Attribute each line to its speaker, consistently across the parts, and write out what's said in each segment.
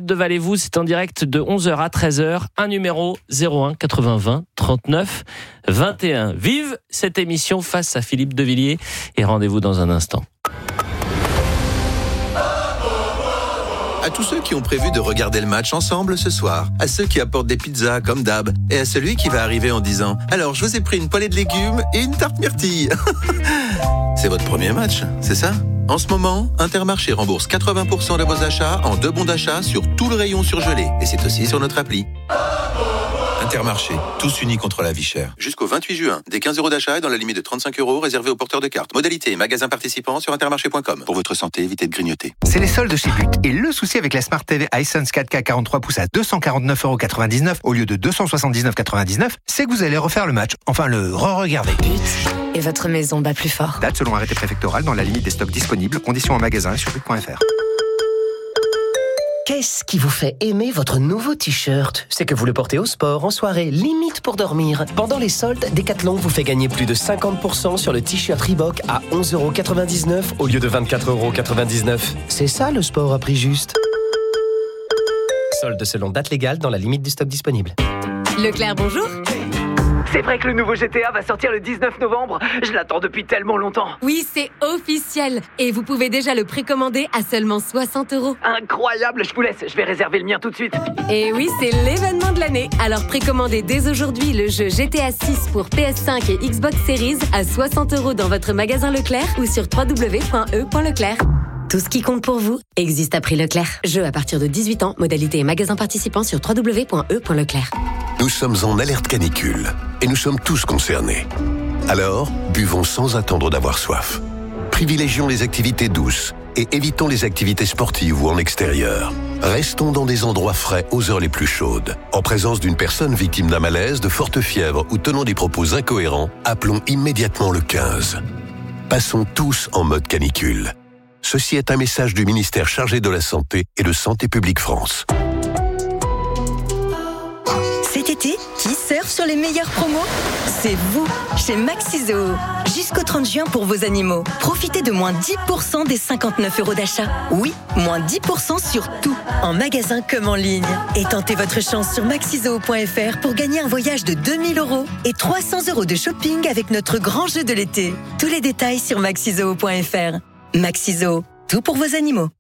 Speaker 1: de Vallée-vous, c'est en direct de 11h à 13h. Un numéro 01 80 20 39 21. Vive cette émission face à Philippe Devilliers et rendez-vous dans un instant.
Speaker 2: À tous ceux qui ont prévu de regarder le match ensemble ce soir, à ceux qui apportent des pizzas comme d'hab, et à celui qui va arriver en disant « Alors, je vous ai pris une poêlée de légumes et une tarte myrtille ». C'est votre premier match, c'est ça ? En ce moment, Intermarché rembourse 80% de vos achats en 2 bons d'achat sur tout le rayon surgelé. Et c'est aussi sur notre appli. Intermarché, tous unis contre la vie chère. Jusqu'au 28 juin, des 15 € d'achat et dans la limite de 35 € réservés aux porteurs de cartes. Modalité, magasin participant sur intermarché.com. Pour votre santé, évitez de grignoter.
Speaker 3: C'est les soldes chez But. Et le souci avec la Smart TV Hisense 4K 43 pouces à 249,99 € au lieu de 279,99 €, c'est que vous allez refaire le match. Enfin, le re-regarder.
Speaker 4: But. Et votre maison bat plus fort.
Speaker 3: Date selon arrêté préfectoral dans la limite des stocks disponibles. Conditions en magasin et sur but.fr.
Speaker 5: Qu'est-ce qui vous fait aimer votre nouveau t-shirt ? C'est que vous le portez au sport, en soirée, limite pour dormir. Pendant les soldes, Decathlon vous fait gagner plus de 50% sur le t-shirt Reebok à 11,99 € au lieu de 24,99 €. C'est ça le sport à prix juste. Soldes selon date légale dans la limite du stock disponible.
Speaker 6: Leclerc, bonjour.
Speaker 7: C'est vrai que le nouveau GTA va sortir le 19 novembre. Je l'attends depuis tellement longtemps.
Speaker 6: Oui, c'est officiel. Et vous pouvez déjà le précommander à seulement 60 €.
Speaker 7: Incroyable, je vous laisse. Je vais réserver le mien tout de suite.
Speaker 6: Et oui, c'est l'événement de l'année. Alors précommandez dès aujourd'hui le jeu GTA 6 pour PS5 et Xbox Series à 60 € dans votre magasin Leclerc ou sur www.e.leclerc. Tout ce qui compte pour vous existe à prix Leclerc. Jeu à partir de 18 ans, modalité et magasin participant sur www.e.leclerc.
Speaker 8: Nous sommes en alerte canicule et nous sommes tous concernés. Alors, buvons sans attendre d'avoir soif. Privilégions les activités douces et évitons les activités sportives ou en extérieur. Restons dans des endroits frais aux heures les plus chaudes. En présence d'une personne victime d'un malaise, de forte fièvre ou tenant des propos incohérents, appelons immédiatement le 15. Passons tous en mode canicule. Ceci est un message du ministère chargé de la Santé et de Santé publique France.
Speaker 9: Cet été, qui surfe sur les meilleures promos ? C'est vous, chez Maxizo. Jusqu'au 30 juin pour vos animaux. Profitez de moins 10% des 59 € d'achat. Oui, moins 10% sur tout, en magasin comme en ligne. Et tentez votre chance sur maxizo.fr pour gagner un voyage de 2000 € et 300 € de shopping avec notre grand jeu de l'été. Tous les détails sur maxizo.fr. Maxizo, tout pour vos animaux.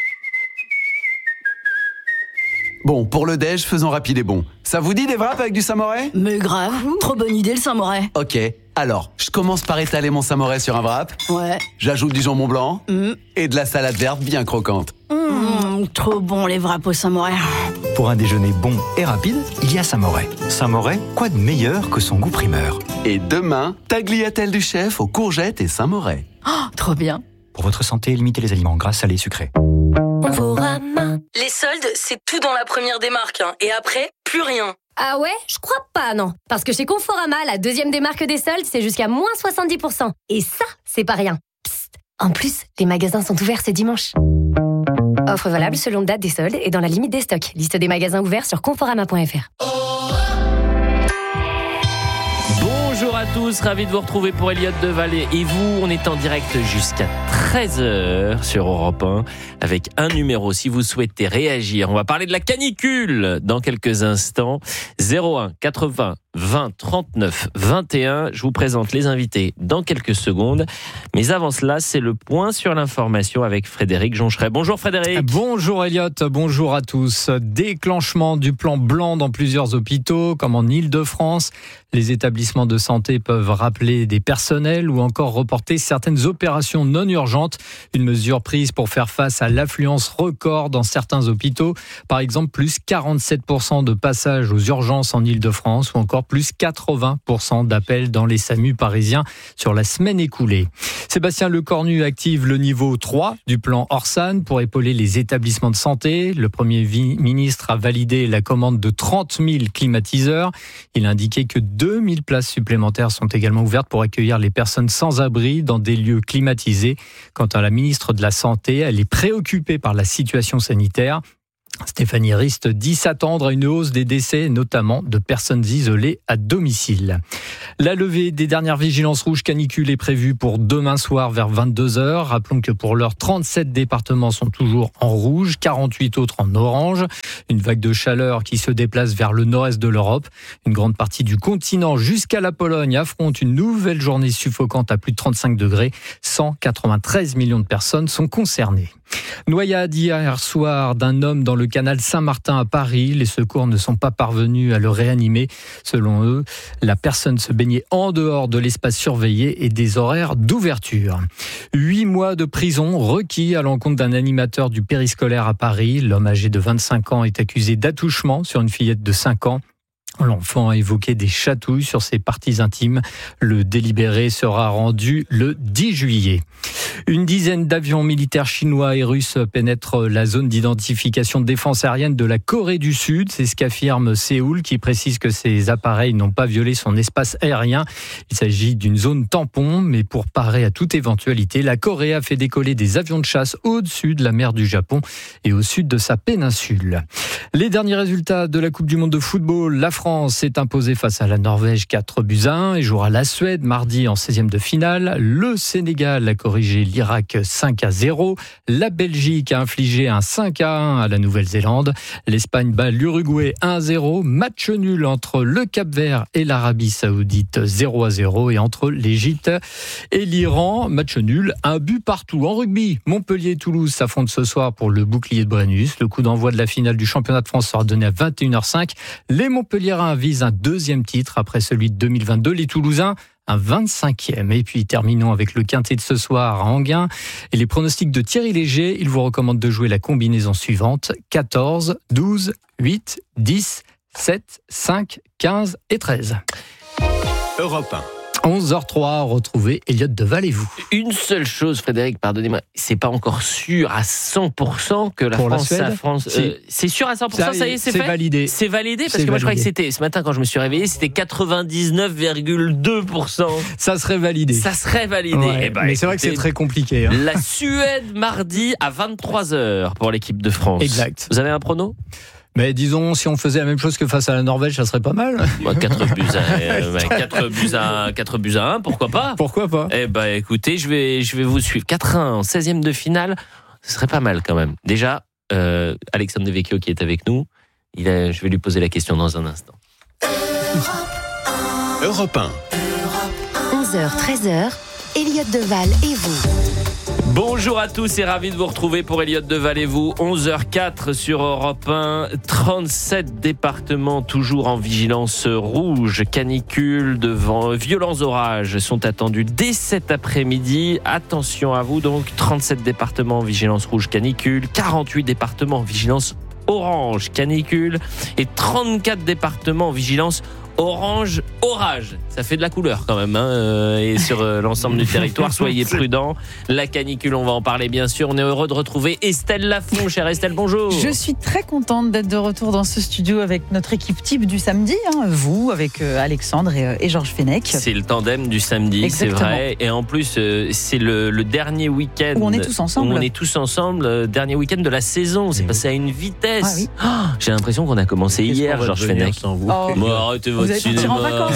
Speaker 10: Bon, pour le déj, faisons rapide et bon. Ça vous dit des wraps avec du samouraï ?
Speaker 11: Mais grave, trop bonne idée le samouraï.
Speaker 10: Ok, alors, je commence par étaler mon samouraï sur un wrap.
Speaker 11: Ouais.
Speaker 10: J'ajoute du jambon blanc et de la salade verte bien croquante.
Speaker 11: Trop bon les wraps au samouraï.
Speaker 12: Pour un déjeuner bon et rapide, il y a Samouraï. Samouraï, quoi de meilleur que son goût primeur ?
Speaker 10: Et demain, tagliatelle du chef aux courgettes et samouraï.
Speaker 11: Oh, trop bien.
Speaker 12: Pour votre santé, limitez les aliments gras, salés, sucrés.
Speaker 13: Les soldes, c'est tout dans la première démarque. Et après, plus rien.
Speaker 14: Ah ouais ? Je crois pas, non. Parce que chez Conforama, la deuxième démarque des soldes, c'est jusqu'à moins 70%. Et ça, c'est pas rien. Psst. En plus, les magasins sont ouverts ce dimanche. Offre valable selon date des soldes et dans la limite des stocks. Liste des magasins ouverts sur conforama.fr.
Speaker 1: Bonjour à tous, ravi de vous retrouver pour Elliott Devalle et vous. On est en direct jusqu'à 13h sur Europe 1 avec un numéro si vous souhaitez réagir. On va parler de la canicule dans quelques instants. 01 80 20 39 21. Je vous présente les invités dans quelques secondes. Mais avant cela, c'est le point sur l'information avec Frédéric Joncheret. Bonjour Frédéric.
Speaker 15: Bonjour Elliott, bonjour à tous. Déclenchement du plan blanc dans plusieurs hôpitaux, comme en Île-de-France. Les établissements de santé peuvent rappeler des personnels ou encore reporter certaines opérations non urgentes. Une mesure prise pour faire face à l'affluence record dans certains hôpitaux. Par exemple, plus 47% de passages aux urgences en Île-de-France ou encore plus 80% d'appels dans les SAMU parisiens sur la semaine écoulée. Sébastien Lecornu active le niveau 3 du plan Orsan pour épauler les établissements de santé. Le Premier ministre a validé la commande de 30 000 climatiseurs. Il a indiqué que 2 000 places supplémentaires sont également ouvertes pour accueillir les personnes sans abri dans des lieux climatisés. Quant à la ministre de la Santé, elle est préoccupée par la situation sanitaire. Stéphanie Rist dit s'attendre à une hausse des décès, notamment de personnes isolées à domicile. La levée des dernières vigilances rouges canicule est prévue pour demain soir vers 22h. Rappelons que pour l'heure, 37 départements sont toujours en rouge, 48 autres en orange. Une vague de chaleur qui se déplace vers le nord-est de l'Europe. Une grande partie du continent jusqu'à la Pologne affronte une nouvelle journée suffocante à plus de 35 degrés. 193 millions de personnes sont concernées. Noyade hier soir d'un homme dans le canal Saint-Martin à Paris. Les secours ne sont pas parvenus à le réanimer. Selon eux, la personne se baignait en dehors de l'espace surveillé et des horaires d'ouverture. 8 mois de prison requis à l'encontre d'un animateur du périscolaire à Paris. L'homme âgé de 25 ans est accusé d'attouchement sur une fillette de 5 ans. L'enfant a évoqué des chatouilles sur ses parties intimes. Le délibéré sera rendu le 10 juillet. Une dizaine d'avions militaires chinois et russes pénètrent la zone d'identification de défense aérienne de la Corée du Sud. C'est ce qu'affirme Séoul, qui précise que ces appareils n'ont pas violé son espace aérien. Il s'agit d'une zone tampon, mais pour parer à toute éventualité, la Corée a fait décoller des avions de chasse au-dessus de la mer du Japon et au sud de sa péninsule. Les derniers résultats de la Coupe du Monde de football, la France s'est imposée face à la Norvège 4-1 et jouera la Suède mardi en 16e de finale. Le Sénégal a corrigé l'Irak 5-0. La Belgique a infligé un 5-1 à la Nouvelle-Zélande. L'Espagne bat l'Uruguay 1-0. Match nul entre le Cap-Vert et l'Arabie Saoudite 0-0 et entre l'Égypte et l'Iran. Match nul, un but partout. En rugby, Montpellier et Toulouse s'affrontent ce soir pour le bouclier de Brennus. Le coup d'envoi de la finale du championnat de France sera donné à 21h05. Les Montpelliérains visent un deuxième titre après celui de 2022. Les Toulousains, un 25e. Et puis terminons avec le quintet de ce soir à Enghien. Et les pronostics de Thierry Léger, il vous recommande de jouer la combinaison suivante: 14, 12, 8, 10, 7, 5, 15 et 13.
Speaker 8: Europe 1.
Speaker 15: 11h03, retrouvez Elliot Deval et vous.
Speaker 1: Une seule chose, Frédéric, pardonnez-moi, c'est pas encore sûr à 100% que la
Speaker 15: Pour
Speaker 1: France...
Speaker 15: la Suède,
Speaker 1: c'est sûr à 100%, ça y est, c'est fait.
Speaker 15: validé.
Speaker 1: C'est validé, parce que moi je croyais que c'était, ce matin quand je me suis réveillé, c'était 99,2%.
Speaker 15: Ça serait validé.
Speaker 1: Ça serait validé.
Speaker 15: Ouais,
Speaker 1: Eh ben,
Speaker 15: mais c'est vrai que c'est très compliqué. Hein.
Speaker 1: La Suède mardi à 23h pour l'équipe de France.
Speaker 15: Exact.
Speaker 1: Vous avez un prono ?
Speaker 15: Mais disons, si on faisait la même chose que face à la Norvège, ça serait pas mal.
Speaker 1: 4 buts à 1, pourquoi pas ?
Speaker 15: Pourquoi pas ?
Speaker 1: Eh ben, écoutez, je vais vous suivre. 4-1 en 16e de finale, ce serait pas mal quand même. Déjà, Alexandre Devecchio qui est avec nous, je vais lui poser la question dans un instant.
Speaker 8: Europe 1.
Speaker 4: 11h, 13h, Elliot Deval et vous.
Speaker 1: Bonjour à tous et ravi de vous retrouver pour Elliot Deval et vous. 11h04 sur Europe 1. 37 départements toujours en vigilance rouge. Canicule, violents orages sont attendus dès cet après-midi. Attention à vous donc. 37 départements en vigilance rouge canicule. 48 départements en vigilance orange canicule. Et 34 départements en vigilance orange orage. Ça fait de la couleur quand même, hein, et sur l'ensemble du territoire, soyez prudents. La canicule, on va en parler bien sûr. On est heureux de retrouver Estelle Lafont. Chère Estelle, bonjour.
Speaker 16: Je suis très contente d'être de retour dans ce studio avec notre équipe type du samedi, hein, vous, avec Alexandre et Georges Fenech.
Speaker 1: C'est le tandem du samedi,
Speaker 16: exactement.
Speaker 1: C'est vrai. Et en plus, c'est le dernier week-end
Speaker 16: où on est tous ensemble.
Speaker 1: Dernier week-end de la saison. C'est passé à une vitesse.
Speaker 16: Ah, oui.
Speaker 1: J'ai l'impression qu'on a commencé hier, Georges Fenech.
Speaker 16: Arrêtez votre cinéma.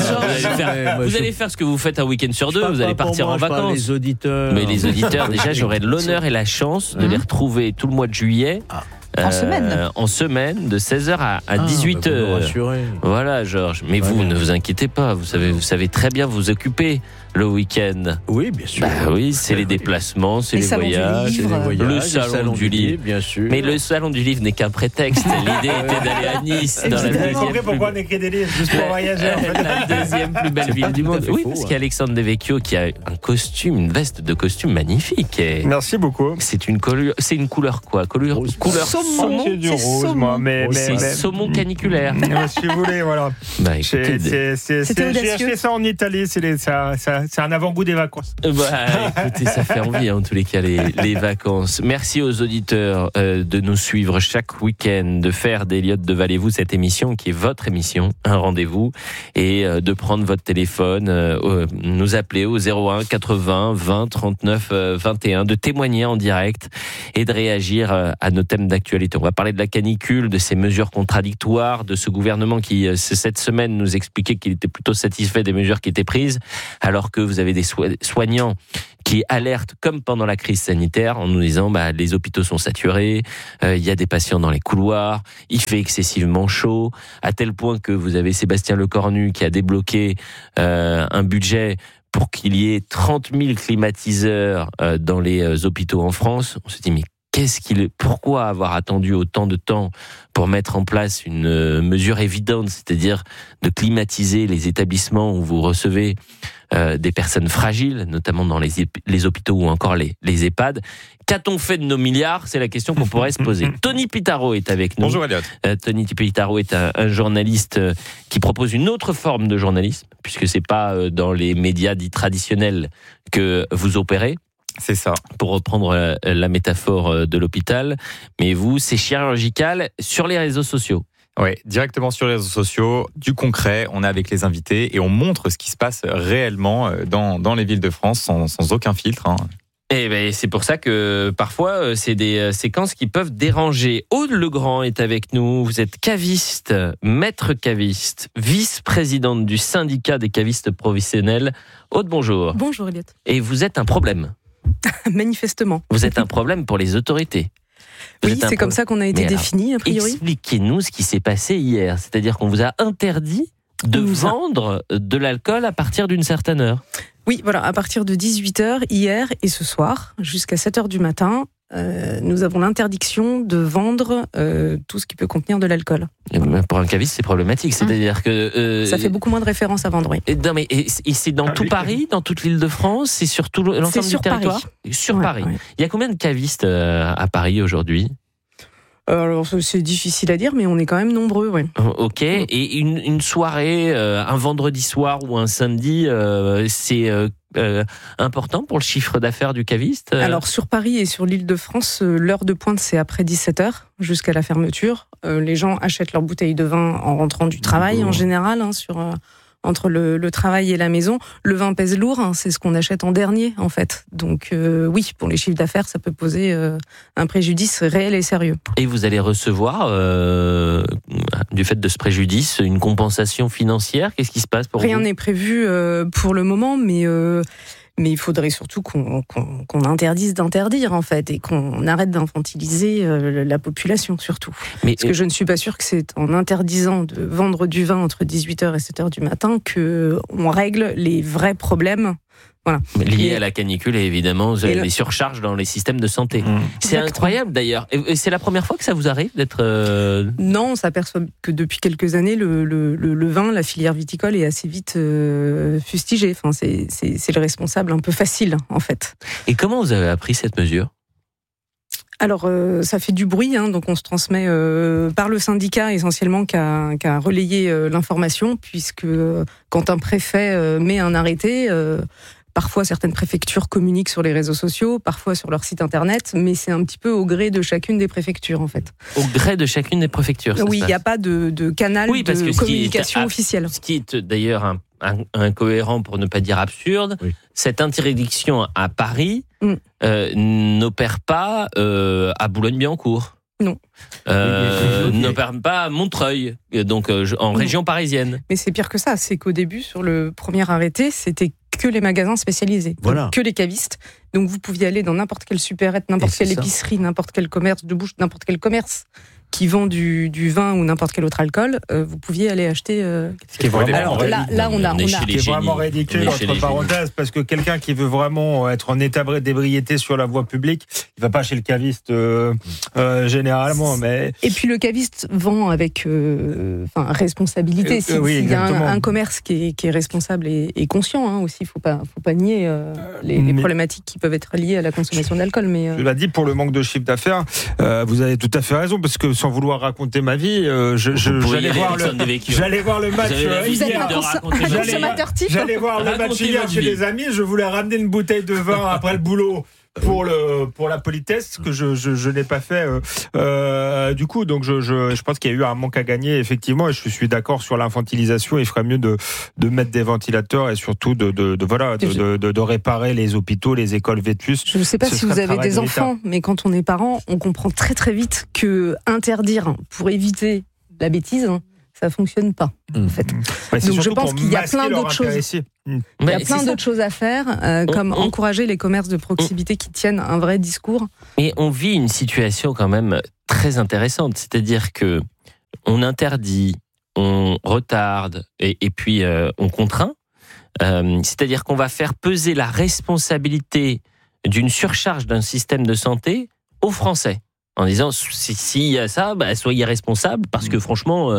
Speaker 1: Vous allez faire ce que vous faites un week-end sur deux. Vous allez partir en vacances.
Speaker 17: Les auditeurs.
Speaker 1: Mais les auditeurs, déjà, j'aurai l'honneur et la chance de les retrouver tout le mois de juillet.
Speaker 16: En semaine.
Speaker 1: En semaine, de 16h à 18h. Voilà, Georges. Mais vous, ne vous inquiétez pas. Vous savez très bien vous occuper le week-end.
Speaker 17: Oui, bien sûr.
Speaker 1: Bah oui, c'est les déplacements, c'est les voyages. Le salon du livre,
Speaker 17: bien sûr.
Speaker 1: Mais le salon du livre n'est qu'un prétexte. L'idée était d'aller à Nice. Dans la deuxième
Speaker 17: pourquoi on écrit des livres juste pour voyager.
Speaker 1: La deuxième plus belle ville du monde. Oui, parce qu'Alexandre Devecchio qui a un costume, une veste de costume magnifique.
Speaker 17: Merci beaucoup.
Speaker 1: C'est une couleur quoi ? Couleur saumon.
Speaker 17: C'est du rose, moi, mais
Speaker 1: saumon caniculaire.
Speaker 17: Si vous voulez, voilà.
Speaker 1: Bah, écoutez,
Speaker 17: j'ai acheté ça en Italie. C'est un avant-goût des vacances.
Speaker 1: Écoutez, ça fait envie en tous les cas les vacances. Merci aux auditeurs de nous suivre chaque week-end, de faire d'Elliot Deval et vous cette émission qui est votre émission, un rendez-vous, et de prendre votre téléphone, nous appeler au 01 80 20 39 21, de témoigner en direct et de réagir à nos thèmes d'actualité. l'actualité. On va parler de la canicule, de ces mesures contradictoires, de ce gouvernement qui, cette semaine, nous expliquait qu'il était plutôt satisfait des mesures qui étaient prises, alors que vous avez des soignants qui alertent, comme pendant la crise sanitaire, en nous disant les hôpitaux sont saturés, il y a des patients dans les couloirs, il fait excessivement chaud, à tel point que vous avez Sébastien Lecornu qui a débloqué un budget pour qu'il y ait 30 000 climatiseurs dans les hôpitaux en France. On se dit, mais pourquoi avoir attendu autant de temps pour mettre en place une mesure évidente, c'est-à-dire de climatiser les établissements où vous recevez des personnes fragiles, notamment dans les hôpitaux ou encore les EHPAD. Qu'a-t-on fait de nos milliards ? C'est la question qu'on pourrait se poser. Tony Pitaro est avec nous.
Speaker 18: Bonjour Elliot.
Speaker 1: Tony Pitaro est un journaliste qui propose une autre forme de journalisme, puisque c'est pas dans les médias dits traditionnels que vous opérez.
Speaker 18: C'est ça.
Speaker 1: Pour reprendre la métaphore de l'hôpital. Mais vous, c'est chirurgical sur les réseaux sociaux.
Speaker 18: Oui, directement sur les réseaux sociaux, du concret, on est avec les invités et on montre ce qui se passe réellement dans les villes de France sans aucun filtre.
Speaker 1: Et ben c'est pour ça que parfois c'est des séquences qui peuvent déranger. Aude Legrand est avec nous. Vous êtes caviste, maître caviste, vice-présidente du syndicat des cavistes professionnels. Aude, bonjour.
Speaker 19: Bonjour Elliot.
Speaker 1: Et vous êtes un problème.
Speaker 19: Manifestement.
Speaker 1: Vous êtes un problème pour les autorités.
Speaker 19: Oui, c'est comme ça qu'on a été défini, a priori.
Speaker 1: Expliquez-nous ce qui s'est passé hier. C'est-à-dire qu'on vous a interdit de vendre de l'alcool à partir d'une certaine heure.
Speaker 19: Oui, voilà, à partir de 18h, hier et ce soir, jusqu'à 7h du matin, nous avons l'interdiction de vendre tout ce qui peut contenir de l'alcool.
Speaker 1: Pour un caviste, c'est problématique. C'est-à-dire que...
Speaker 19: ça fait beaucoup moins de références à vendre, oui.
Speaker 1: Et c'est dans tout Paris, dans toute l'île de France, c'est sur tout l'ensemble du territoire Sur Paris. Ouais. Il y a combien de cavistes à Paris aujourd'hui ?
Speaker 19: Alors c'est difficile à dire, mais on est quand même nombreux, oui.
Speaker 1: Ok. Et une soirée, un vendredi soir ou un samedi, c'est important pour le chiffre d'affaires du caviste ?
Speaker 19: Alors sur Paris et sur l'île de France, l'heure de pointe c'est après 17h jusqu'à la fermeture. Les gens achètent leur bouteille de vin en rentrant du travail en général, entre le travail et la maison. Le vin pèse lourd, c'est ce qu'on achète en dernier en fait. Donc oui, pour les chiffres d'affaires, ça peut poser un préjudice réel et sérieux.
Speaker 1: Et vous allez recevoir, du fait de ce préjudice, une compensation financière ? Qu'est-ce qui se passe pour vous ?
Speaker 19: Rien n'est prévu pour le moment, mais il faudrait surtout qu'on interdise d'interdire, en fait, et qu'on arrête d'infantiliser la population, surtout. Parce que je ne suis pas sûre que c'est en interdisant de vendre du vin entre 18h et 7h du matin qu'on règle les vrais problèmes. Voilà.
Speaker 1: Lié à la canicule et évidemment les surcharges dans les systèmes de santé. C'est incroyable d'ailleurs. Et c'est la première fois que ça vous arrive d'être...
Speaker 19: Non, on s'aperçoit que depuis quelques années, le vin, la filière viticole est assez vite fustigée. Enfin, c'est le responsable un peu facile, en fait.
Speaker 1: Et comment vous avez appris cette mesure ?
Speaker 19: Alors, ça fait du bruit, donc on se transmet par le syndicat essentiellement qui a relayé l'information, puisque quand un préfet met un arrêté... Parfois, certaines préfectures communiquent sur les réseaux sociaux, parfois sur leur site internet, mais c'est un petit peu au gré de chacune des préfectures, en fait.
Speaker 1: Au gré de chacune des préfectures.
Speaker 19: Oui, il n'y a pas de canal de communication officiel.
Speaker 1: Ce qui est d'ailleurs incohérent, pour ne pas dire absurde, cette interdiction à Paris n'opère pas à Boulogne-Billancourt.
Speaker 19: Non.
Speaker 1: N'opère pas à Montreuil, donc en région parisienne.
Speaker 19: Mais c'est pire que ça, c'est qu'au début, sur le premier arrêté, c'était que les magasins spécialisés, donc que les cavistes. Donc vous pouviez aller dans n'importe quelle supérette, n'importe quelle épicerie, n'importe quel commerce de bouche, n'importe quel commerce qui vend du vin ou n'importe quel autre alcool, vous pouviez aller acheter.
Speaker 17: Ce qui est vraiment
Speaker 19: alors là, on a
Speaker 17: ce qui est vraiment ridicule, entre parenthèses, parce que quelqu'un qui veut vraiment être en état d'ébriété sur la voie publique, il va pas chez le caviste généralement. Mais
Speaker 19: et puis le caviste vend avec responsabilité. S'il y a un commerce qui est responsable et conscient aussi, faut pas nier les problématiques qui peuvent être liées à la consommation d'alcool. Mais
Speaker 17: je l'ai dit, pour le manque de chiffre d'affaires, vous avez tout à fait raison, parce que sans vouloir raconter ma vie, j'allais voir le match hier. J'allais voir le match hier chez les amis. Je voulais ramener une bouteille de vin après le boulot pour la politesse que je n'ai pas fait du coup. Donc je pense qu'il y a eu un manque à gagner effectivement, et je suis d'accord sur l'infantilisation. Il ferait mieux de mettre des ventilateurs et surtout de réparer les hôpitaux, les écoles vétustes.
Speaker 19: Je ne sais pas si vous avez des enfants, mais quand on est parent, on comprend très très vite que interdire pour éviter la bêtise, ça fonctionne pas en fait. Donc je pense qu'il y a plein d'autres choses. Il y a plein d'autres choses à faire, comme encourager les commerces de proximité qui tiennent un vrai discours.
Speaker 1: Et on vit une situation quand même très intéressante, c'est-à-dire que on interdit, on retarde et puis on contraint. C'est-à-dire qu'on va faire peser la responsabilité d'une surcharge d'un système de santé aux Français. En disant, s'il y a ça, soyez responsables, parce que franchement,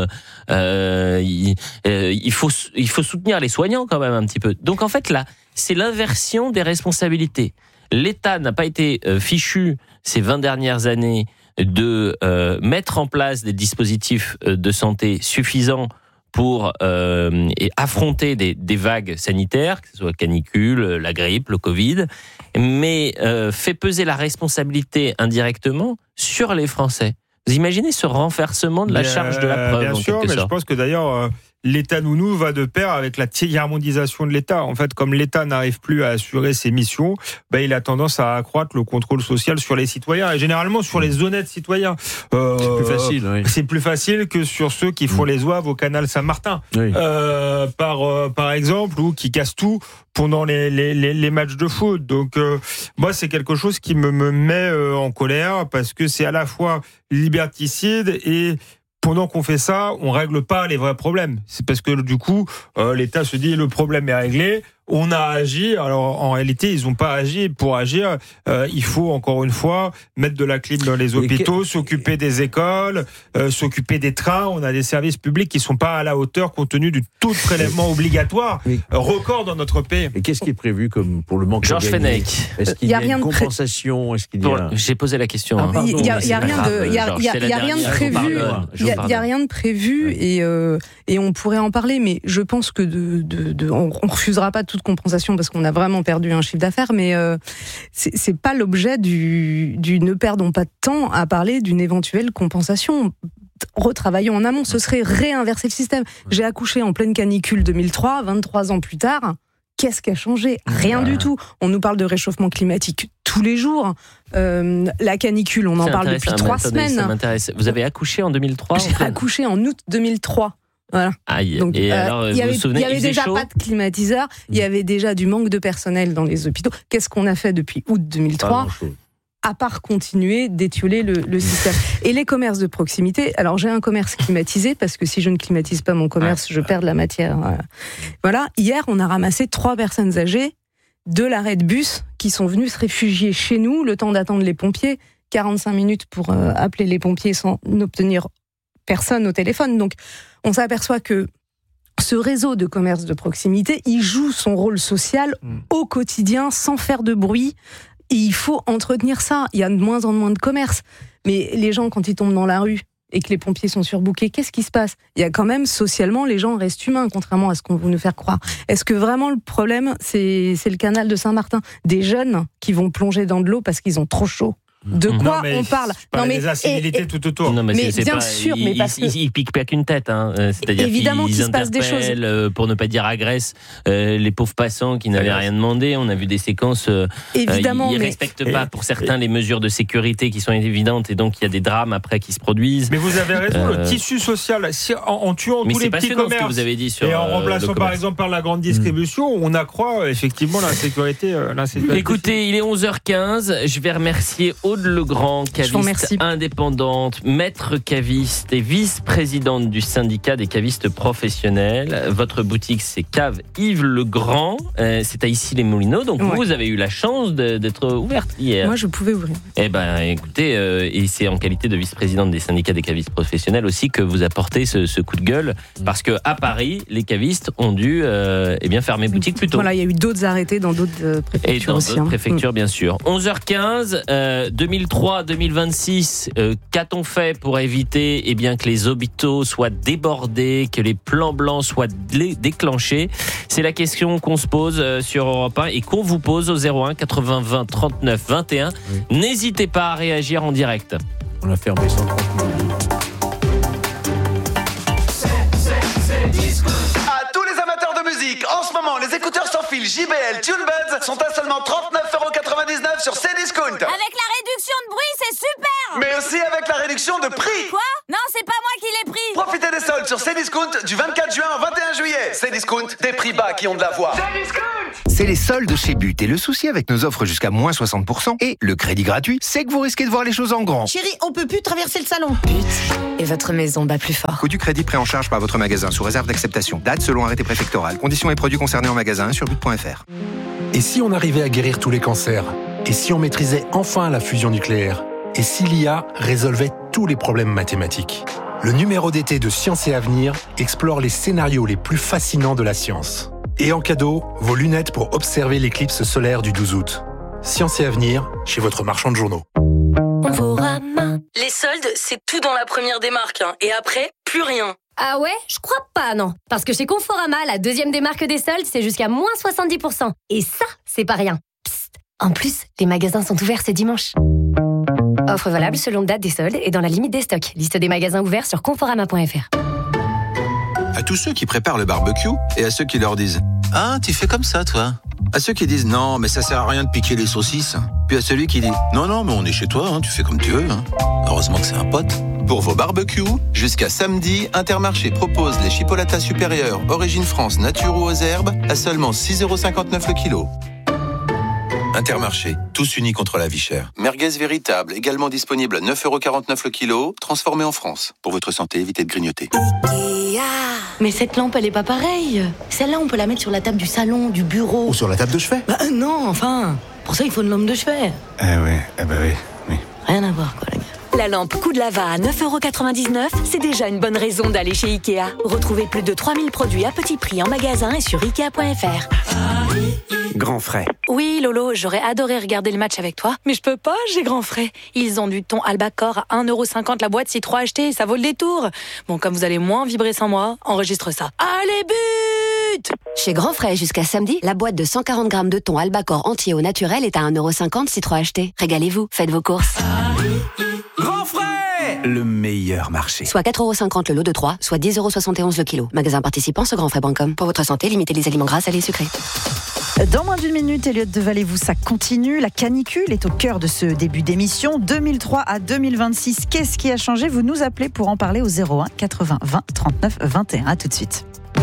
Speaker 1: il faut soutenir les soignants quand même un petit peu. Donc en fait, là, c'est l'inversion des responsabilités. L'État n'a pas été fichu ces 20 dernières années de mettre en place des dispositifs de santé suffisants pour affronter des vagues sanitaires, que ce soit canicule, la grippe, le Covid, mais fait peser la responsabilité indirectement sur les Français. Vous imaginez ce renversement de la charge de la preuve?
Speaker 17: Bien sûr, mais je pense que d'ailleurs, l'État nounou va de pair avec la tiers-mondisation de l'État. En fait, comme l'État n'arrive plus à assurer ses missions, il a tendance à accroître le contrôle social sur les citoyens, et généralement sur les honnêtes citoyens.
Speaker 20: C'est plus facile, oui.
Speaker 17: C'est plus facile que sur ceux qui font les oeuvres au canal Saint-Martin, oui. Par exemple, ou qui cassent tout pendant les matchs de foot. Donc, moi, c'est quelque chose qui me met en colère, parce que c'est à la fois liberticide et pendant qu'on fait ça, on règle pas les vrais problèmes. C'est parce que du coup, l'État se dit le problème est réglé, on a agi. Alors en réalité, ils n'ont pas agi. Pour agir, il faut encore une fois mettre de la clim dans les hôpitaux, s'occuper des écoles, s'occuper des trains. On a des services publics qui sont pas à la hauteur compte tenu du taux de prélèvement obligatoire record dans notre pays.
Speaker 20: Et qu'est-ce qui est prévu comme pour le manque à gagner ?
Speaker 1: Fenech.
Speaker 20: Est-ce qu'il y a une compensation ? Est-ce qu'il y a...
Speaker 1: J'ai posé la question.
Speaker 19: Il y a rien de prévu. Il y a rien de prévu et on pourrait en parler, mais je pense que on refusera pas toute compensation parce qu'on a vraiment perdu un chiffre d'affaires, mais c'est pas l'objet du ne perdons pas de temps à parler d'une éventuelle compensation. Retravaillons en amont, ce serait réinverser le système. J'ai accouché en pleine canicule 2003, 23 ans plus tard. Qu'est-ce qui a changé ? Rien du tout. On nous parle de réchauffement climatique tous les jours. La canicule, on en parle depuis 3 semaines.
Speaker 1: Ça m'intéresse. Vous avez accouché en 2003 ?
Speaker 19: J'ai accouché en août 2003. Voilà.
Speaker 1: Aïe.
Speaker 19: Donc,
Speaker 1: et alors,
Speaker 19: il y avait déjà
Speaker 1: chaud
Speaker 19: pas de climatiseur, il y avait déjà du manque de personnel dans les hôpitaux. Qu'est-ce qu'on a fait depuis août 2003 ? À part continuer d'étioler le système. Et les commerces de proximité, alors j'ai un commerce climatisé, parce que si je ne climatise pas mon commerce, je perds de la matière. Voilà. Hier, on a ramassé 3 personnes âgées de l'arrêt de bus qui sont venues se réfugier chez nous, le temps d'attendre les pompiers, 45 minutes pour appeler les pompiers sans n'obtenir personne au téléphone. Donc, on s'aperçoit que ce réseau de commerce de proximité, il joue son rôle social au quotidien, sans faire de bruit. Et il faut entretenir ça. Il y a de moins en moins de commerces. Mais les gens, quand ils tombent dans la rue et que les pompiers sont surbookés, qu'est-ce qui se passe ? Il y a quand même, socialement, les gens restent humains, contrairement à ce qu'on veut nous faire croire. Est-ce que vraiment le problème, c'est le canal de Saint-Martin ? Des jeunes qui vont plonger dans de l'eau parce qu'ils ont trop chaud. De quoi on parle ?
Speaker 17: Non, mais des incivilités tout autour.
Speaker 1: Non, mais
Speaker 19: bien
Speaker 1: pas,
Speaker 19: sûr, mais parce que
Speaker 1: ils piquent pas qu'une tête. C'est-à-dire
Speaker 19: évidemment
Speaker 1: qu'ils
Speaker 19: qu'il se passe des
Speaker 1: choses. Pour ne pas dire agressent les pauvres passants qui n'avaient rien demandé. On a vu des séquences.
Speaker 19: Évidemment,
Speaker 1: ils respectent pas pour certains les mesures de sécurité qui sont évidentes et donc il y a des drames après qui se produisent.
Speaker 17: Mais vous avez raison. Le tissu social, en tuant tous les petits commerces,
Speaker 1: ce que vous avez dit sur
Speaker 17: et en remplaçant par exemple par la grande distribution, on accroît effectivement l'insécurité.
Speaker 1: Écoutez, il est 11h15. Je vais remercier Aude Legrand, caviste indépendante, maître caviste et vice-présidente du syndicat des cavistes professionnels. Votre boutique, c'est Cave Yves Legrand. C'est à Issy-les-Moulineaux. Donc vous avez eu la chance d'être ouverte hier.
Speaker 19: Moi, je pouvais ouvrir.
Speaker 1: Eh ben, écoutez, et c'est en qualité de vice-présidente des syndicats des cavistes professionnels aussi que vous apportez ce coup de gueule, parce que à Paris, les cavistes ont dû fermer boutique plus tôt.
Speaker 19: Voilà, il y a eu d'autres arrêtés dans d'autres préfectures
Speaker 1: et dans
Speaker 19: aussi.
Speaker 1: D'autres préfectures, bien sûr. 11h15. 2003-2026, qu'a-t-on fait pour éviter que les hôpitaux soient débordés, que les plans blancs soient déclenchés? C'est la question qu'on se pose sur Europe 1 et qu'on vous pose au 01 80 20 39 21. Oui. N'hésitez pas à réagir en direct.
Speaker 20: On a fermé 130 minutes.
Speaker 21: À tous les amateurs de musique, en ce moment, les écouteurs sans fil JBL TuneBuds sont à seulement 39,99€ sur Cdiscount.
Speaker 13: Avec la réduction de bruit, c'est super.
Speaker 21: Mais aussi avec la réduction de prix.
Speaker 13: Quoi? Non, c'est pas moi qui l'ai pris.
Speaker 21: Profitez des soldes sur Cdiscount du 24 juin au 21 juillet. Cdiscount, des prix bas qui ont de la voix.
Speaker 3: C'est les soldes chez But. Et le souci avec nos offres jusqu'à moins 60% et le crédit gratuit, c'est que vous risquez de voir les choses en grand.
Speaker 22: Chérie, on peut plus traverser le salon.
Speaker 4: But. Et votre maison bat plus fort.
Speaker 3: Coût du crédit pris en charge par votre magasin sous réserve d'acceptation. Date selon arrêté préfectoral. Conditions et produits concernés en magasin sur but.fr.
Speaker 23: Et si on arrivait à guérir tous les cancers? Et si on maîtrisait enfin la fusion nucléaire? Et si l'IA résolvait tous les problèmes mathématiques? Le numéro d'été de Science et Avenir explore les scénarios les plus fascinants de la science. Et en cadeau, vos lunettes pour observer l'éclipse solaire du 12 août. Science et Avenir, chez votre marchand de journaux.
Speaker 13: Les soldes, c'est tout dans la première des marques. Et après, plus rien.
Speaker 14: Ah ouais? Je crois pas, non. Parce que chez Conforama, la deuxième des marques des soldes, c'est jusqu'à moins 70%. Et ça, c'est pas rien. Psst. En plus, les magasins sont ouverts ce dimanche. Offre valable selon date des soldes et dans la limite des stocks. Liste des magasins ouverts sur conforama.fr.
Speaker 2: À tous ceux qui préparent le barbecue et à ceux qui leur disent « Ah, tu fais comme ça, toi ?» À ceux qui disent « Non, mais ça sert à rien de piquer les saucisses ». Puis à celui qui dit « Non, mais on est chez toi, tu fais comme tu veux. » Heureusement que c'est un pote. Pour vos barbecues, jusqu'à samedi, Intermarché propose les chipolatas supérieures Origine France nature ou aux herbes à seulement 6,59€ le kilo. Intermarché, tous unis contre la vie chère. Merguez véritable, également disponible à 9,49€ le kilo, transformé en France. Pour votre santé, évitez de grignoter.
Speaker 22: Mais cette lampe, elle est pas pareille. Celle-là, on peut la mettre sur la table du salon, du bureau.
Speaker 24: Ou sur la table de chevet.
Speaker 22: Non, enfin. Pour ça, il faut une lampe de chevet.
Speaker 24: Oui.
Speaker 22: Rien à voir, quoi, les gars.
Speaker 25: La lampe Coup de Lava à 9,99€, c'est déjà une bonne raison d'aller chez Ikea. Retrouvez plus de 3000 produits à petit prix en magasin et sur Ikea.fr.
Speaker 5: Grand frais.
Speaker 25: Oui, Lolo, j'aurais adoré regarder le match avec toi, mais je peux pas, j'ai grand frais. Ils ont du thon Albacor à 1,50€ la boîte si 3 achetés, ça vaut le détour. Bon, comme vous allez moins vibrer sans moi, enregistre ça. Allez, but!
Speaker 4: Chez Grand Frais, jusqu'à samedi, la boîte de 140 grammes de thon Albacor entier au naturel est à 1,50€ si 3 achetés. Régalez-vous, faites vos courses.
Speaker 5: Grand frais! Le meilleur marché.
Speaker 4: Soit 4,50€ le lot de 3, soit 10,71€ le kilo. Magasin participant sur grandfrais.com. Pour votre santé, limitez les aliments gras, salés et sucrés.
Speaker 16: Dans moins d'une minute, Elliot Deval et vous, ça continue. La canicule est au cœur de ce début d'émission. 2003 à 2026, qu'est-ce qui a changé? Vous nous appelez pour en parler au 01 80 20 39 21. À tout de suite.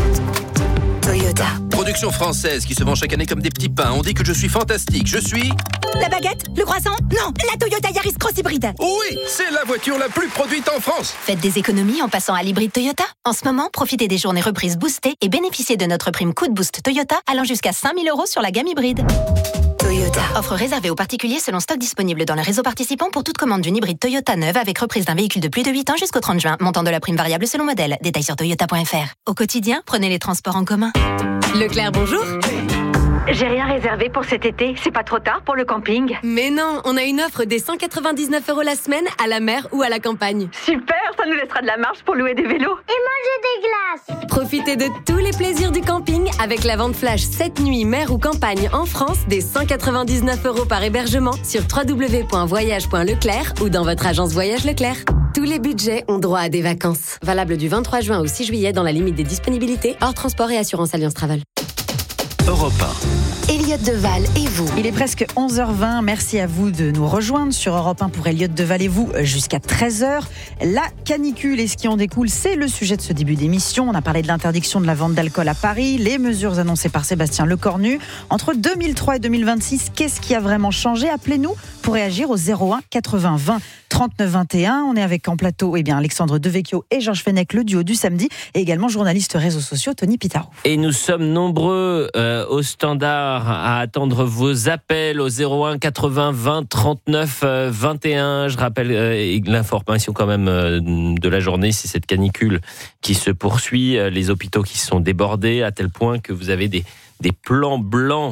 Speaker 26: Toyota. Production française qui se vend chaque année comme des petits pains. On dit que je suis fantastique. Je suis...
Speaker 22: La baguette? Le croissant? Non, la Toyota Yaris Cross Hybride.
Speaker 26: Oui, c'est la voiture la plus produite en France.
Speaker 4: Faites des économies en passant à l'hybride Toyota. En ce moment, profitez des journées reprises boostées et bénéficiez de notre prime Coup de Boost Toyota allant jusqu'à 5 000 € sur la gamme hybride. Toyota. Offre réservée aux particuliers selon stock disponible dans le réseau participant pour toute commande d'une hybride Toyota neuve avec reprise d'un véhicule de plus de 8 ans jusqu'au 30 juin. Montant de la prime variable selon modèle. Détails sur toyota.fr. Au quotidien, prenez les transports en commun.
Speaker 6: Leclerc, bonjour.
Speaker 27: J'ai rien réservé pour cet été. C'est pas trop tard pour le camping?
Speaker 6: Mais non, on a une offre des 199€ la semaine à la mer ou à la campagne.
Speaker 27: Super, ça nous laissera de la marge pour louer des vélos.
Speaker 28: Et manger des glaces.
Speaker 6: Profitez de tous les plaisirs du camping avec la vente flash 7 nuits mer ou campagne en France des 199€ par hébergement sur www.voyage.leclerc ou dans votre agence Voyage Leclerc. Tous les budgets ont droit à des vacances. Valable du 23 juin au 6 juillet dans la limite des disponibilités, hors transport et assurance Alliance Travel.
Speaker 1: Europe 1.
Speaker 4: Elliot Deval et vous.
Speaker 16: Il est presque 11h20. Merci à vous de nous rejoindre sur Europe 1 pour Elliot Deval et vous jusqu'à 13h. La canicule et ce qui en découle, c'est le sujet de ce début d'émission. On a parlé de l'interdiction de la vente d'alcool à Paris, les mesures annoncées par Sébastien Lecornu. Entre 2003 et 2026, qu'est-ce qui a vraiment changé? Appelez-nous pour réagir au 01 80 20 39 21. On est avec en plateau Alexandre Devecchio et Georges Fenech, le duo du samedi, et également journaliste réseaux sociaux Tony Pitaro.
Speaker 1: Et nous sommes nombreux au standard à attendre vos appels au 01 80 20 39 21. Je rappelle l'information quand même de la journée, c'est cette canicule qui se poursuit, les hôpitaux qui sont débordés à tel point que vous avez des plans blancs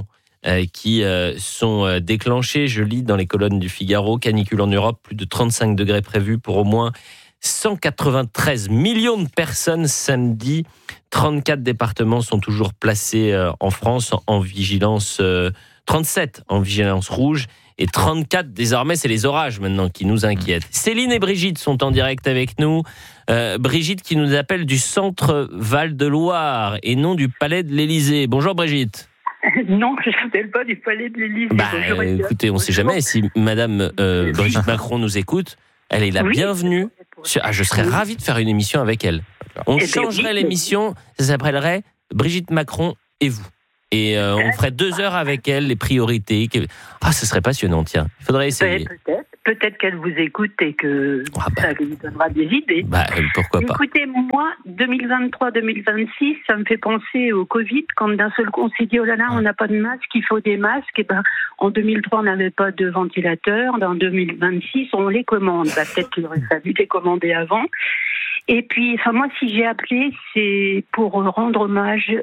Speaker 1: qui sont déclenchées. Je lis dans les colonnes du Figaro, canicule en Europe, plus de 35 degrés prévus pour au moins 193 millions de personnes samedi. 34 départements sont toujours placés en France en vigilance, 37 en vigilance rouge et 34 désormais, c'est les orages maintenant qui nous inquiètent. Céline et Brigitte sont en direct avec nous. Brigitte qui nous appelle du centre Val-de-Loire et non du Palais de l'Élysée. Bonjour Brigitte.
Speaker 7: Non, je ne m'appelle pas du Palais de l'Élysée.
Speaker 1: Écoutez, on ne sait jamais si Madame Brigitte Macron nous écoute. Elle est la bienvenue. Je serais ravi de faire une émission avec elle. On changerait l'émission, ça s'appellerait Brigitte Macron et vous. Et on ferait 2 heures avec elle, les priorités. Ce serait passionnant, tiens. Il faudrait essayer.
Speaker 7: Peut-être qu'elle vous écoute et que ça lui donnera des idées.
Speaker 1: Pourquoi pas.
Speaker 7: Écoutez, moi, 2023-2026, ça me fait penser au Covid, quand d'un seul coup on s'est dit, oh là là, on n'a pas de masque, il faut des masques. Et en 2003, on n'avait pas de ventilateur. En 2026, on les commande. Peut-être qu'il aurait fallu les commander avant. Et puis, moi, si j'ai appelé, c'est pour rendre hommage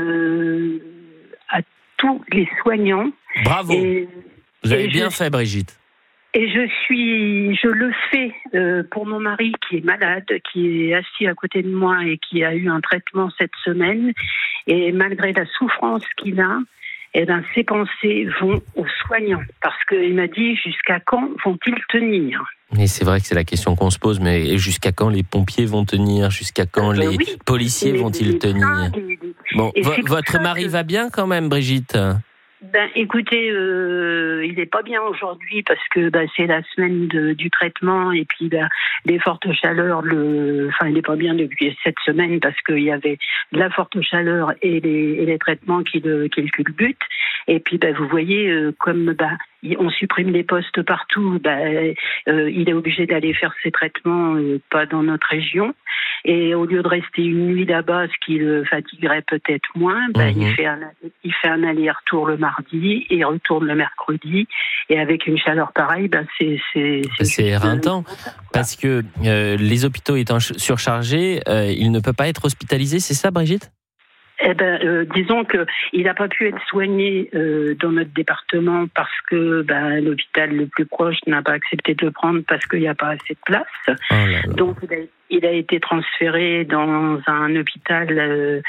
Speaker 7: à tous les soignants.
Speaker 1: Bravo. Vous avez bien fait, Brigitte.
Speaker 7: Et je le fais pour mon mari qui est malade, qui est assis à côté de moi et qui a eu un traitement cette semaine. Et malgré la souffrance qu'il a, ses pensées vont aux soignants. Parce qu'il m'a dit, jusqu'à quand vont-ils tenir ?
Speaker 1: Mais c'est vrai que c'est la question qu'on se pose, mais jusqu'à quand les pompiers vont tenir ? Jusqu'à quand les policiers vont-ils tenir ? Bon, votre mari va bien quand même, Brigitte ?
Speaker 7: Écoutez, il n'est pas bien aujourd'hui parce que c'est la semaine du traitement et puis les fortes chaleurs. Il n'est pas bien depuis cette semaine parce qu'il y avait de la forte chaleur et les traitements qui le culbutent. Et puis vous voyez, comme on supprime les postes partout, il est obligé d'aller faire ses traitements pas dans notre région. Et au lieu de rester une nuit là-bas, ce qui le fatiguerait peut-être moins, il fait un aller-retour le mardi et il retourne le mercredi. Et avec une chaleur pareille, c'est
Speaker 1: éreintant. Parce que les hôpitaux étant surchargés, il ne peut pas être hospitalisé, c'est ça, Brigitte ?
Speaker 7: Disons qu'il n'a pas pu être soigné dans notre département parce que l'hôpital le plus proche n'a pas accepté de le prendre parce qu'il n'y a pas assez de place. Donc il a été transféré dans un hôpital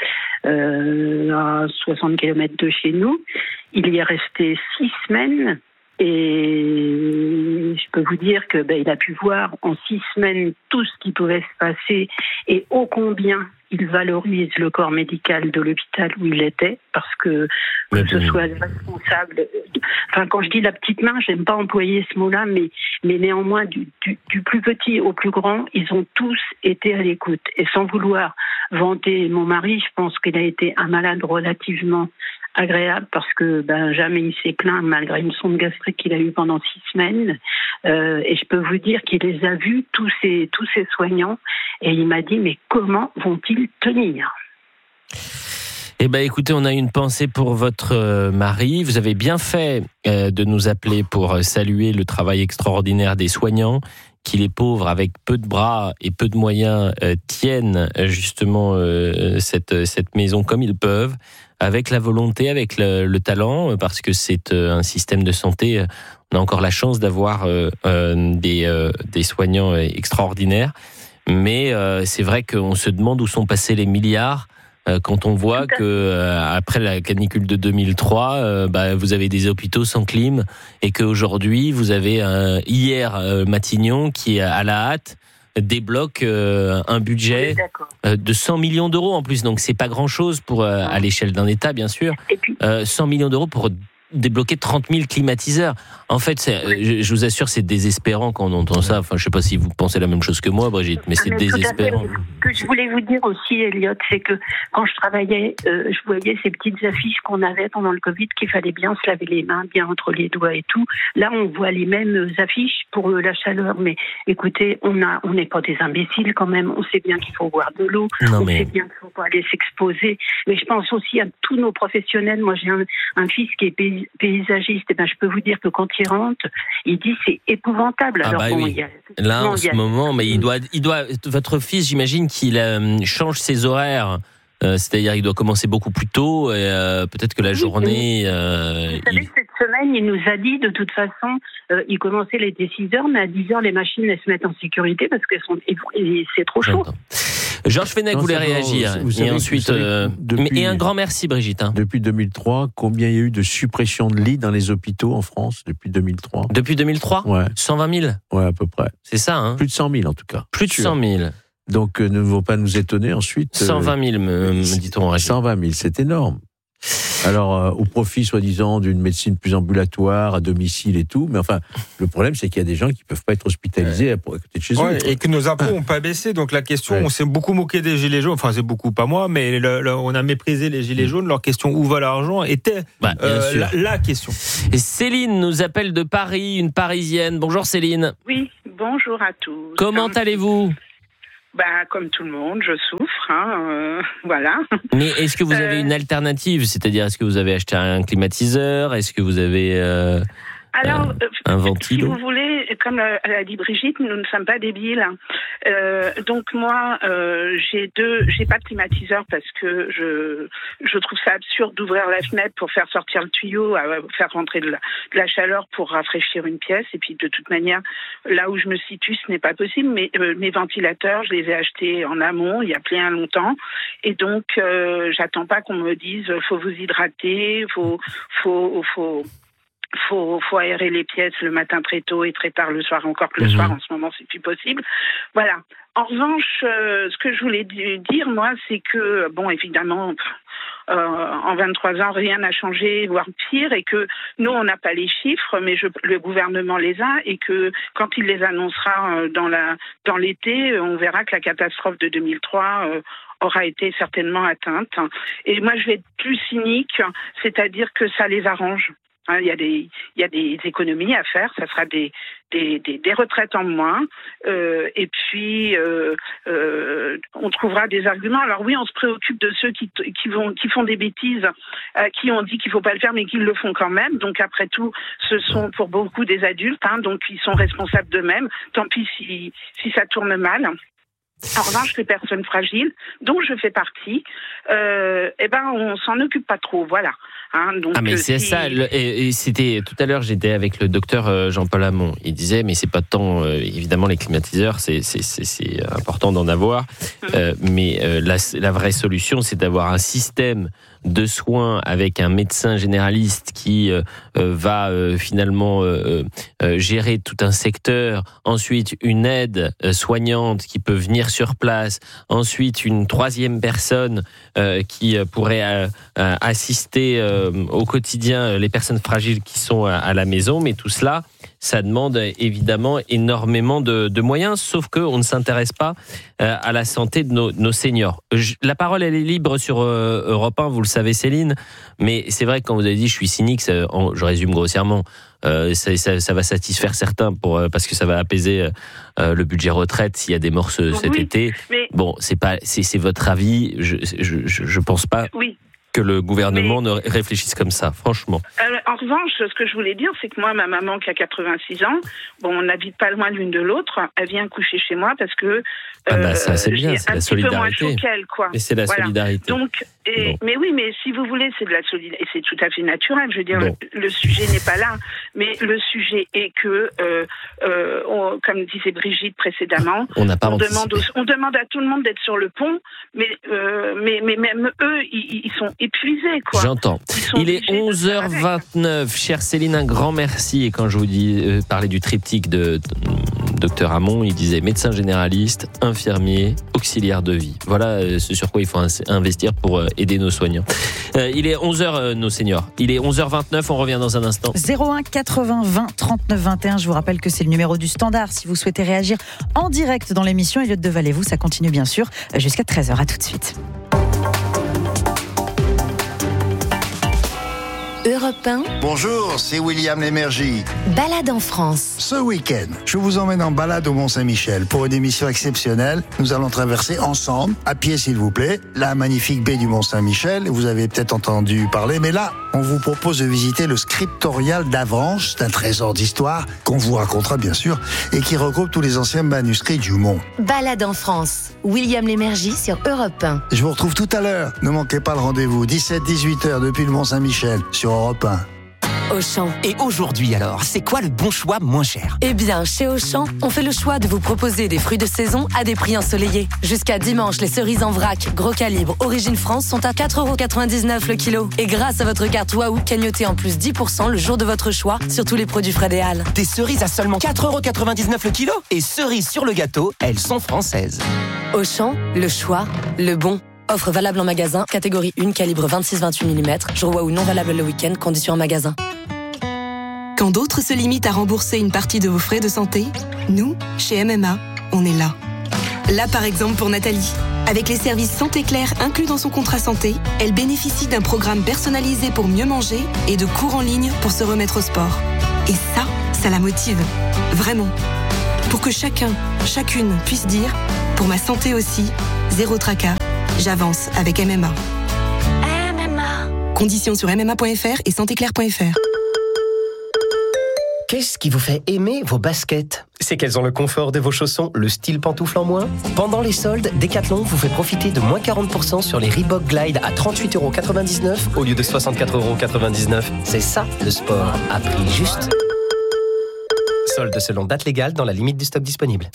Speaker 7: à 60 km de chez nous. Il y est resté 6 semaines. Et je peux vous dire que il a pu voir en 6 semaines tout ce qui pouvait se passer et ô combien il valorise le corps médical de l'hôpital où il était, parce que ce soit les responsables. Quand je dis la petite main, j'aime pas employer ce mot-là, mais néanmoins du plus petit au plus grand, ils ont tous été à l'écoute. Et sans vouloir vanter mon mari, je pense qu'il a été un malade relativement agréable parce que jamais il s'est plaint malgré une sonde gastrique qu'il a eue pendant 6 semaines. Et je peux vous dire qu'il les a vus, tous ces soignants, et il m'a dit, mais comment vont-ils tenir ?
Speaker 1: Écoutez, on a une pensée pour votre mari. Vous avez bien fait de nous appeler pour saluer le travail extraordinaire des soignants, qui les pauvres, avec peu de bras et peu de moyens, tiennent justement cette maison comme ils peuvent, avec la volonté, avec le talent, parce que c'est un système de santé. On a encore la chance d'avoir des soignants extraordinaires, mais c'est vrai qu'on se demande où sont passés les milliards quand on voit que après la canicule de 2003, vous avez des hôpitaux sans clim et qu'aujourd'hui vous avez hier Matignon qui à la hâte débloque un budget de 100 millions d'euros en plus, donc c'est pas grand chose pour à l'échelle d'un État bien sûr. 100 millions d'euros pour débloquer 30 000 climatiseurs. En fait, je vous assure, c'est désespérant quand on entend ça. Je ne sais pas si vous pensez la même chose que moi, Brigitte, mais c'est désespérant.
Speaker 7: Ce que je voulais vous dire aussi, Elliot, c'est que quand je travaillais, je voyais ces petites affiches qu'on avait pendant le Covid, qu'il fallait bien se laver les mains, bien entre les doigts et tout. Là, on voit les mêmes affiches pour la chaleur. Mais écoutez, on n'est pas des imbéciles quand même. On sait bien qu'il faut boire de l'eau. On sait bien qu'il ne faut pas aller s'exposer. Mais je pense aussi à tous nos professionnels. Moi, j'ai un fils qui est paysagiste, je peux vous dire que quand il rentre, il dit c'est épouvantable.
Speaker 1: Là, en ce moment, mais il doit. Votre fils, j'imagine qu'il change ses horaires C'est-à-dire, il doit commencer beaucoup plus tôt et peut-être que la journée...
Speaker 7: Vous savez, cette semaine, il nous a dit, de toute façon, il commençait, il était 6h, mais à 10h, les machines, elles se mettent en sécurité parce que c'est trop chaud.
Speaker 1: Georges Fenech voulait réagir. Et ensuite, et un grand merci, Brigitte.
Speaker 20: Depuis 2003, combien il y a eu de suppression de lits dans les hôpitaux en France depuis 2003 ?
Speaker 1: Depuis 2003 ?
Speaker 20: Ouais.
Speaker 1: 120 000 ?
Speaker 20: Ouais, à peu près.
Speaker 1: C'est ça, hein ?
Speaker 20: Plus de 100 000 en tout cas.
Speaker 1: Plus de 100 000.
Speaker 20: Donc ne vont pas nous étonner ensuite.
Speaker 1: 120 000, me dit-on.
Speaker 20: 120 000, c'est énorme. Alors, au profit, soi-disant, d'une médecine plus ambulatoire, à domicile et tout. Mais enfin, le problème, c'est qu'il y a des gens qui ne peuvent pas être hospitalisés à côté de chez eux.
Speaker 8: Et que nos impôts n'ont pas baissé. Donc la question, on s'est beaucoup moqué des gilets jaunes. Enfin, c'est beaucoup, pas moi, mais on a méprisé les gilets jaunes. Leur question, où va l'argent, était la question.
Speaker 1: Et Céline nous appelle de Paris, une Parisienne. Bonjour Céline.
Speaker 9: Oui, bonjour à tous.
Speaker 1: Comment allez-vous ?
Speaker 9: Comme tout le monde, je souffre, voilà.
Speaker 1: Mais est-ce que vous avez une alternative ? C'est-à-dire, est-ce que vous avez acheté un climatiseur ? Est-ce que vous avez un ventilo ?
Speaker 9: Si vous voulez, comme l'a dit Brigitte, nous ne sommes pas débiles. Donc moi, j'ai pas de climatiseur parce que je trouve ça absurde d'ouvrir la fenêtre pour faire sortir le tuyau, faire rentrer de la chaleur pour rafraîchir une pièce. Et puis de toute manière, là où je me situe, ce n'est pas possible. Mais mes ventilateurs, je les ai achetés en amont, il y a bien longtemps. Et donc, j'attends pas qu'on me dise faut vous hydrater, faut aérer les pièces le matin très tôt et très tard le soir, encore que le soir en ce moment c'est plus possible. Voilà. En revanche, ce que je voulais dire moi, c'est que évidemment en 23 ans rien n'a changé, voire pire, et que nous on n'a pas les chiffres, mais le gouvernement les a, et que quand il les annoncera dans l'été, on verra que la catastrophe de 2003 aura été certainement atteinte. Et moi je vais être plus cynique, c'est-à-dire que ça les arrange. Il y a des économies à faire, ça sera des retraites en moins, et puis on trouvera des arguments. Alors oui, on se préoccupe de ceux qui font des bêtises, qui ont dit qu'il faut pas le faire, mais qui le font quand même. Donc après tout, ce sont pour beaucoup des adultes, donc ils sont responsables d'eux-mêmes. Tant pis si ça tourne mal. En revanche, les personnes fragiles, dont je fais partie, on s'en occupe pas trop, voilà. Donc,
Speaker 1: mais c'est ça. Et c'était tout à l'heure, j'étais avec le docteur Jean-Paul Hamon. Il disait, mais c'est pas tant évidemment les climatiseurs, c'est important d'en avoir, mais la vraie solution, c'est d'avoir un système de soins avec un médecin généraliste qui va finalement gérer tout un secteur, ensuite une aide soignante qui peut venir sur place, ensuite une troisième personne qui pourrait assister au quotidien les personnes fragiles qui sont à la maison, mais tout cela, ça demande évidemment énormément de moyens, sauf qu'on ne s'intéresse pas à la santé de nos seniors. La parole, elle est libre sur Europe 1, vous le savez Céline, mais c'est vrai que quand vous avez dit je suis cynique, je résume grossièrement, ça va satisfaire certains parce que ça va apaiser le budget retraite s'il y a des morts cet été. Bon, c'est votre avis, je pense pas... Oui. Que le gouvernement ne réfléchisse comme ça, franchement.
Speaker 9: En revanche, ce que je voulais dire, c'est que moi, ma maman qui a 86 ans, on n'habite pas loin l'une de l'autre, elle vient coucher chez moi parce que
Speaker 1: ça, c'est bien, c'est la solidarité.
Speaker 9: Peu moins chaud qu'elle, quoi.
Speaker 1: Mais c'est la solidarité.
Speaker 9: Donc, mais oui, mais si vous voulez, c'est de la solidarité, c'est tout à fait naturel. Je veux dire, le sujet n'est pas là, mais le sujet est que, comme disait Brigitte précédemment, on demande à tout le monde d'être sur le pont, mais même eux, ils sont épuisés, quoi.
Speaker 1: J'entends. Il est 11h29. Chère Céline, un grand merci. Et quand je vous dis parler du triptyque de Dr Hamon, il disait médecin généraliste, infirmier, auxiliaire de vie. Voilà ce sur quoi il faut investir pour aider nos soignants. Il est 11h, nos seniors. Il est 11h29, on revient dans un instant.
Speaker 16: 01 80 20 39 21. Je vous rappelle que c'est le numéro du standard si vous souhaitez réagir en direct dans l'émission Elliott de Valez-vous. Ça continue bien sûr jusqu'à 13h. À tout de suite.
Speaker 10: Europe 1.
Speaker 11: Bonjour, c'est William Lémergie.
Speaker 10: Balade en France.
Speaker 11: Ce week-end, je vous emmène en balade au Mont-Saint-Michel. Pour une émission exceptionnelle, nous allons traverser ensemble, à pied s'il vous plaît, la magnifique baie du Mont-Saint-Michel. Vous avez peut-être entendu parler, mais là, on vous propose de visiter le scriptorial d'Avranches. C'est un trésor d'histoire qu'on vous racontera bien sûr et qui regroupe tous les anciens manuscrits du Mont.
Speaker 10: Balade en France. William Lémergie sur Europe 1.
Speaker 11: Je vous retrouve tout à l'heure. Ne manquez pas le rendez-vous. 17-18h depuis le Mont-Saint-Michel sur Europe 1.
Speaker 12: Auchan. Et aujourd'hui alors, c'est quoi le bon choix moins cher ?
Speaker 25: Eh bien, chez Auchan, on fait le choix de vous proposer des fruits de saison à des prix ensoleillés. Jusqu'à dimanche, les cerises en vrac, gros calibre, origine France sont à 4,99€ le kilo. Et grâce à votre carte Waouh, cagnotez en plus 10% le jour de votre choix sur tous les produits frais des Halles.
Speaker 12: Des cerises à seulement 4,99€ le kilo ? Et cerises sur le gâteau, elles sont françaises.
Speaker 25: Auchan, le choix, le bon. Offre valable en magasin, catégorie 1, calibre 26-28 mm. Jour Waouh non valable le week-end, conditions en magasin.
Speaker 15: Quand d'autres se limitent à rembourser une partie de vos frais de santé, nous, chez MMA, on est là. Là, par exemple, pour Nathalie. Avec les services Santé Claire inclus dans son contrat santé, elle bénéficie d'un programme personnalisé pour mieux manger et de cours en ligne pour se remettre au sport. Et ça la motive. Vraiment. Pour que chacun, chacune puisse dire « Pour ma santé aussi, zéro tracas, j'avance avec MMA ». Conditions sur mma.fr et santéclaire.fr.
Speaker 5: Qu'est-ce qui vous fait aimer vos baskets ? C'est qu'elles ont le confort de vos chaussons, le style pantoufle en moins ? Pendant les soldes, Decathlon vous fait profiter de moins 40% sur les Reebok Glide à 38,99€ au lieu de 64,99€. C'est ça, le sport, à prix juste. Soldes selon date légale dans la limite du stock disponible.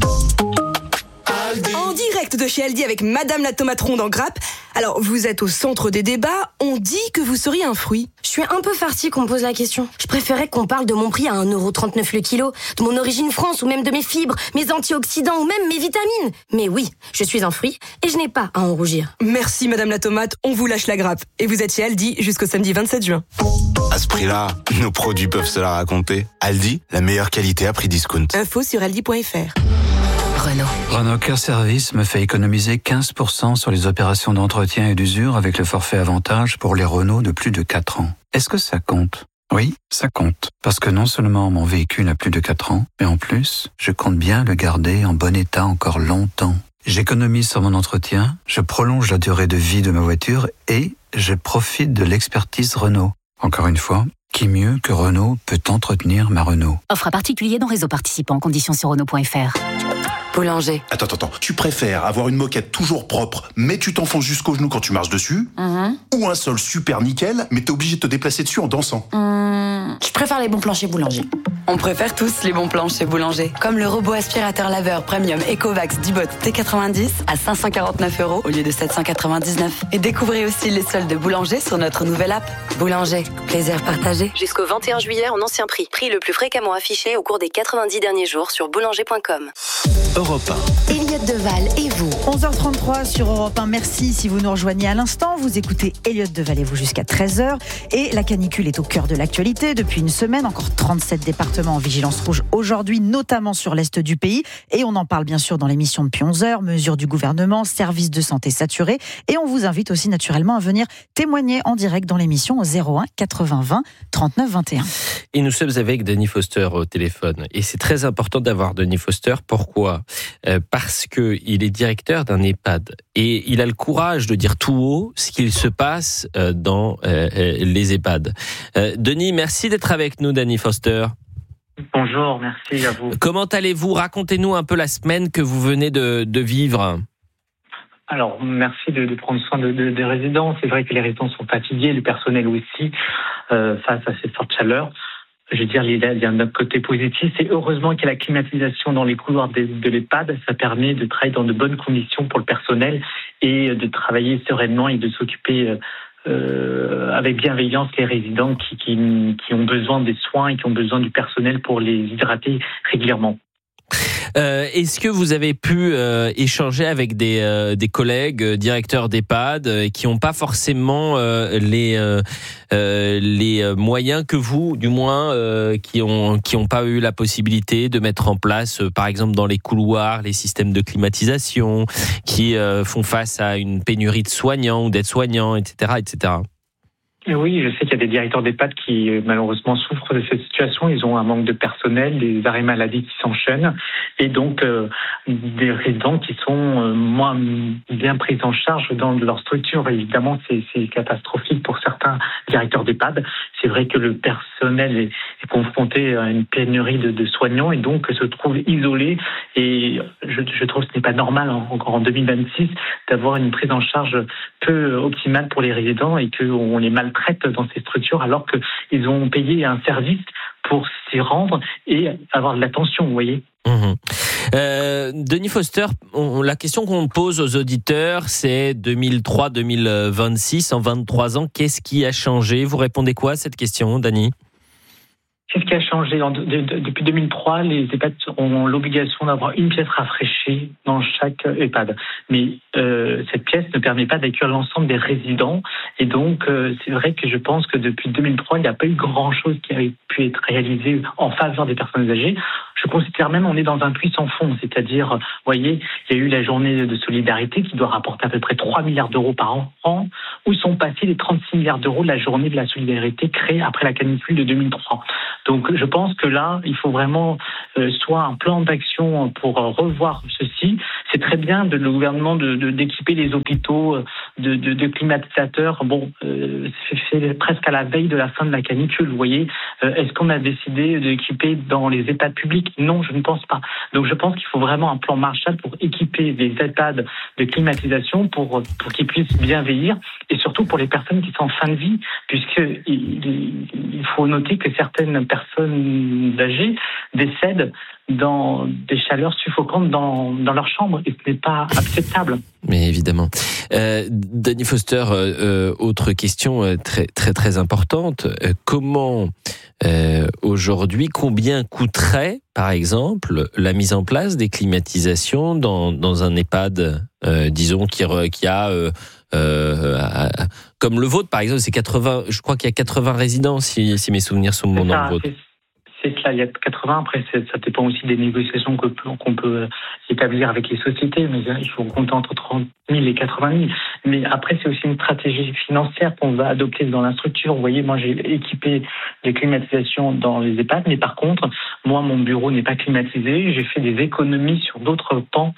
Speaker 15: En direct de chez Aldi avec Madame la tomate ronde en grappe. Alors, vous êtes au centre des débats, on dit que vous seriez un fruit.
Speaker 14: Je suis un peu farcie qu'on me pose la question. Je préférais qu'on parle de mon prix à 1,39€ le kilo, de mon origine France ou même de mes fibres, mes antioxydants ou même mes vitamines. Mais oui, je suis un fruit et je n'ai pas à en rougir.
Speaker 15: Merci Madame la tomate, on vous lâche la grappe. Et vous êtes chez Aldi jusqu'au samedi 27 juin.
Speaker 24: À ce prix-là, nos produits peuvent se la raconter. Aldi, la meilleure qualité à prix discount.
Speaker 15: Info sur aldi.fr.
Speaker 17: Renault Cœur Service me fait économiser 15% sur les opérations d'entretien et d'usure avec le forfait avantage pour les Renault de plus de 4 ans. Est-ce que ça compte ? Oui, ça compte. Parce que non seulement mon véhicule a plus de 4 ans, mais en plus, je compte bien le garder en bon état encore longtemps. J'économise sur mon entretien, je prolonge la durée de vie de ma voiture et je profite de l'expertise Renault. Encore une fois, qui mieux que Renault peut entretenir ma Renault ?
Speaker 18: Offre à particulier dans réseau participant, conditions sur Renault.fr.
Speaker 25: Boulanger.
Speaker 24: Attends. Tu préfères avoir une moquette toujours propre, mais tu t'enfonces jusqu'au genou quand tu marches dessus, ou un sol super nickel, mais t'es obligé de te déplacer dessus en dansant?
Speaker 22: Je préfère les bons plans chez Boulanger.
Speaker 25: On préfère tous les bons plans chez Boulanger. Comme le robot aspirateur laveur premium Ecovacs Dibot T90 à 549€ au lieu de 799. Et découvrez aussi les soldes de Boulanger sur notre nouvelle app. Boulanger, plaisir partagé.
Speaker 6: Jusqu'au 21 juillet en ancien prix. Prix le plus fréquemment affiché au cours des 90 derniers jours sur boulanger.com.
Speaker 5: Europe 1.
Speaker 16: Elliot Deval et vous. 11h33 sur Europe 1. Merci si vous nous rejoignez à l'instant. Vous écoutez Elliot Deval et vous jusqu'à 13h. Et la canicule est au cœur de l'actualité. Depuis une semaine, encore 37 départements en vigilance rouge aujourd'hui, notamment sur l'est du pays. Et on en parle bien sûr dans l'émission depuis 11h. Mesures du gouvernement, services de santé saturés. Et on vous invite aussi naturellement à venir témoigner en direct dans l'émission au 01 80 20 39 21.
Speaker 1: Et nous sommes avec Denis Foster au téléphone. Et c'est très important d'avoir Denis Foster. Pourquoi ? Parce qu'il est directeur d'un EHPAD. Et il a le courage de dire tout haut ce qu'il se passe dans les EHPAD. Denis, merci d'être avec nous, Denis Foster.
Speaker 19: Bonjour, merci à vous.
Speaker 1: Comment allez-vous ? Racontez-nous un peu la semaine que vous venez de vivre.
Speaker 19: Alors, merci de prendre soin des résidents. C'est vrai que les résidents sont fatigués, le personnel aussi, face à cette forte chaleur. Je veux dire, il y a un côté positif. C'est heureusement qu'il y a la climatisation dans les couloirs de l'EHPAD. Ça permet de travailler dans de bonnes conditions pour le personnel et de travailler sereinement et de s'occuper avec bienveillance les résidents qui ont besoin des soins et qui ont besoin du personnel pour les hydrater régulièrement.
Speaker 1: Est-ce que vous avez pu échanger avec des collègues directeurs d'EHPAD qui n'ont pas forcément les moyens que vous, du moins, qui ont pas eu la possibilité de mettre en place, par exemple dans les couloirs, les systèmes de climatisation, qui font face à une pénurie de soignants ou d'aides-soignants, etc., etc.
Speaker 19: Oui, je sais qu'il y a des directeurs d'EHPAD qui malheureusement souffrent de cette situation. Ils ont un manque de personnel, des arrêts maladie qui s'enchaînent et donc des résidents qui sont moins bien pris en charge dans leur structure. Évidemment, c'est catastrophique pour certains directeurs d'EHPAD. C'est vrai que le personnel est confronté à une pénurie de soignants et donc se trouve isolé. Et je trouve que ce n'est pas normal encore en 2026 d'avoir une prise en charge peu optimale pour les résidents et qu'on les maltraite dans ces structures alors qu'ils ont payé un service pour s'y rendre et avoir de l'attention, vous voyez.
Speaker 1: Denis Foster, la question qu'on pose aux auditeurs, c'est 2003-2026, en 23 ans, qu'est-ce qui a changé? Vous répondez quoi à cette question, Dany?
Speaker 19: Qu'est-ce qui a changé? Depuis 2003, les EHPAD ont l'obligation d'avoir une pièce rafraîchie dans chaque EHPAD. Mais cette pièce ne permet pas d'accueillir l'ensemble des résidents. Et donc, c'est vrai que je pense que depuis 2003, il n'y a pas eu grand-chose qui avait pu être réalisé en faveur des personnes âgées. Je considère même qu'on est dans un puits sans fond. C'est-à-dire, vous voyez, il y a eu la journée de solidarité qui doit rapporter à peu près 3 milliards d'euros par an. Où sont passés les 36 milliards d'euros de la journée de la solidarité créée après la canicule de 2003. Donc je pense que là, il faut vraiment soit un plan d'action pour revoir ceci. C'est très bien le gouvernement d'équiper les hôpitaux de climatisateurs. Bon, c'est presque à la veille de la fin de la canicule, vous voyez. Est-ce qu'on a décidé d'équiper dans les EHPAD publics? Non, je ne pense pas. Donc je pense qu'il faut vraiment un plan Marshall pour équiper les EHPAD de climatisation pour qu'ils puissent bien vieillir et surtout pour les personnes qui sont en fin de vie, puisqu'il faut noter que certaines personnes âgées décèdent dans des chaleurs suffocantes dans leur chambre et ce n'est pas acceptable.
Speaker 1: Mais évidemment. Dany Foster, autre question très très très importante. Comment aujourd'hui, combien coûterait, par exemple, la mise en place des climatisations dans un EHPAD, disons qui a comme le vôtre, par exemple, c'est 80. Je crois qu'il y a 80 résidents, si mes souvenirs sont bons dans le vôtre.
Speaker 19: C'est cela, il y a 80. Après, ça dépend aussi des négociations qu'on peut établir avec les sociétés, mais il faut compter entre 30 000 et 80 000. Mais après, c'est aussi une stratégie financière qu'on va adopter dans la structure. Vous voyez, moi, j'ai équipé les climatisations dans les EHPAD, mais par contre, moi, mon bureau n'est pas climatisé. J'ai fait des économies sur d'autres pans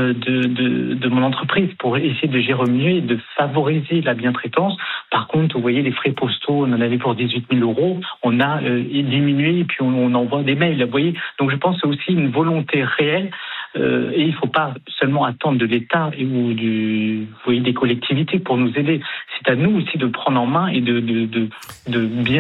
Speaker 19: de mon entreprise pour essayer de gérer mieux et de favoriser la bientraitance. Par contre, vous voyez, les frais postaux, on en avait pour 18 000 euros. On a diminué et puis on envoie des mails. Vous voyez, donc je pense que c'est aussi une volonté réelle. Et il ne faut pas seulement attendre de l'État ou des collectivités pour nous aider. C'est à nous aussi de prendre en main et de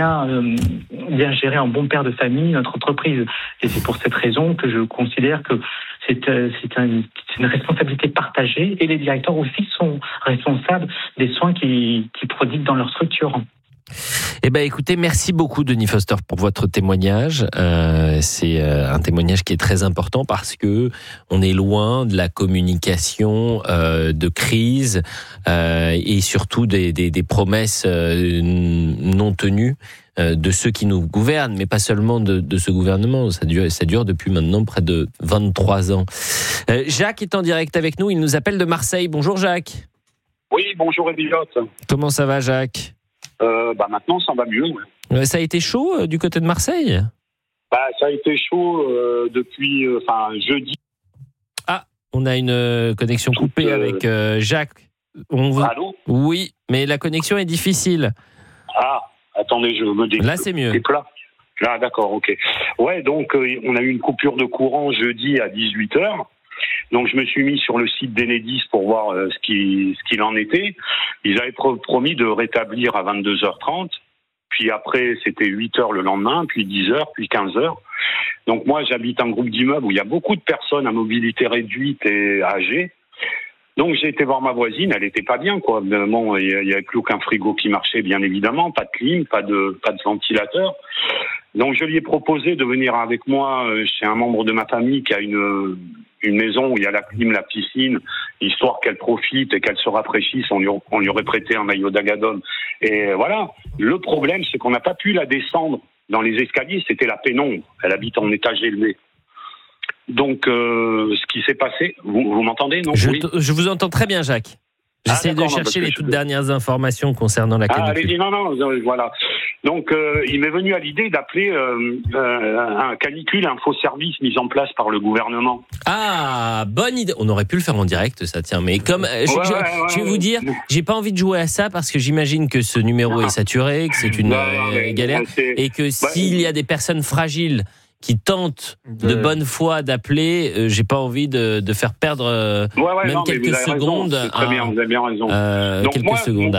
Speaker 19: bien gérer en bon père de famille notre entreprise. Et c'est pour cette raison que je considère que c'est une responsabilité partagée et les directeurs aussi sont responsables des soins qu'ils prodiguent dans leur structure.
Speaker 1: Eh ben, écoutez, merci beaucoup Denis Foster pour votre témoignage. C'est un témoignage qui est très important parce que on est loin de la communication de crise et surtout des promesses non tenues de ceux qui nous gouvernent, mais pas seulement de ce gouvernement. Ça dure depuis maintenant près de 23 ans. Jacques est en direct avec nous. Il nous appelle de Marseille. Bonjour Jacques.
Speaker 2: Oui, bonjour Elliot.
Speaker 1: Comment ça va Jacques?
Speaker 2: Maintenant, ça va mieux. Ouais.
Speaker 1: Ça a été chaud du côté de Marseille?
Speaker 2: Ça a été chaud depuis jeudi.
Speaker 1: Ah, on a une connexion coupée avec Jacques.
Speaker 2: Allô?
Speaker 1: Oui, mais la connexion est difficile.
Speaker 2: Ah, attendez, je me déplace.
Speaker 1: Là, c'est mieux.
Speaker 2: Là, d'accord, ok. Ouais, donc on a eu une coupure de courant jeudi à 18h. Donc je me suis mis sur le site d'Enedis pour voir ce qu'il en était. Ils avaient promis de rétablir à 22h30, puis après c'était 8h le lendemain, puis 10h, puis 15h. Donc moi j'habite un groupe d'immeubles où il y a beaucoup de personnes à mobilité réduite et âgées. Donc j'ai été voir ma voisine, elle était pas bien quoi. Bon, il y avait plus aucun frigo qui marchait bien évidemment, pas de clim, pas de ventilateur. Donc je lui ai proposé de venir avec moi chez un membre de ma famille qui a une maison où il y a la clim, la piscine, histoire qu'elle profite et qu'elle se rafraîchisse. On lui aurait prêté un maillot d'Agadon. Et voilà. Le problème, c'est qu'on n'a pas pu la descendre dans les escaliers. C'était la pénombre. Elle habite en étage élevé. Donc, ce qui s'est passé, vous m'entendez, non?
Speaker 1: Je vous entends très bien, Jacques. J'essaie de chercher les toutes dernières informations concernant la canicule.
Speaker 2: Voilà. Donc, il m'est venu à l'idée d'appeler un canicule info-service mis en place par le gouvernement.
Speaker 1: Ah, bonne idée. On aurait pu le faire en direct, ça, tiens. Mais comme je vais vous dire, j'ai pas envie de jouer à ça parce que j'imagine que ce numéro est saturé, que c'est une galère, et que s'il y a des personnes fragiles qui tentent de bonne foi d'appeler, j'ai pas envie de faire perdre quelques secondes.
Speaker 2: Très bien, vous avez bien raison.
Speaker 1: Quelques secondes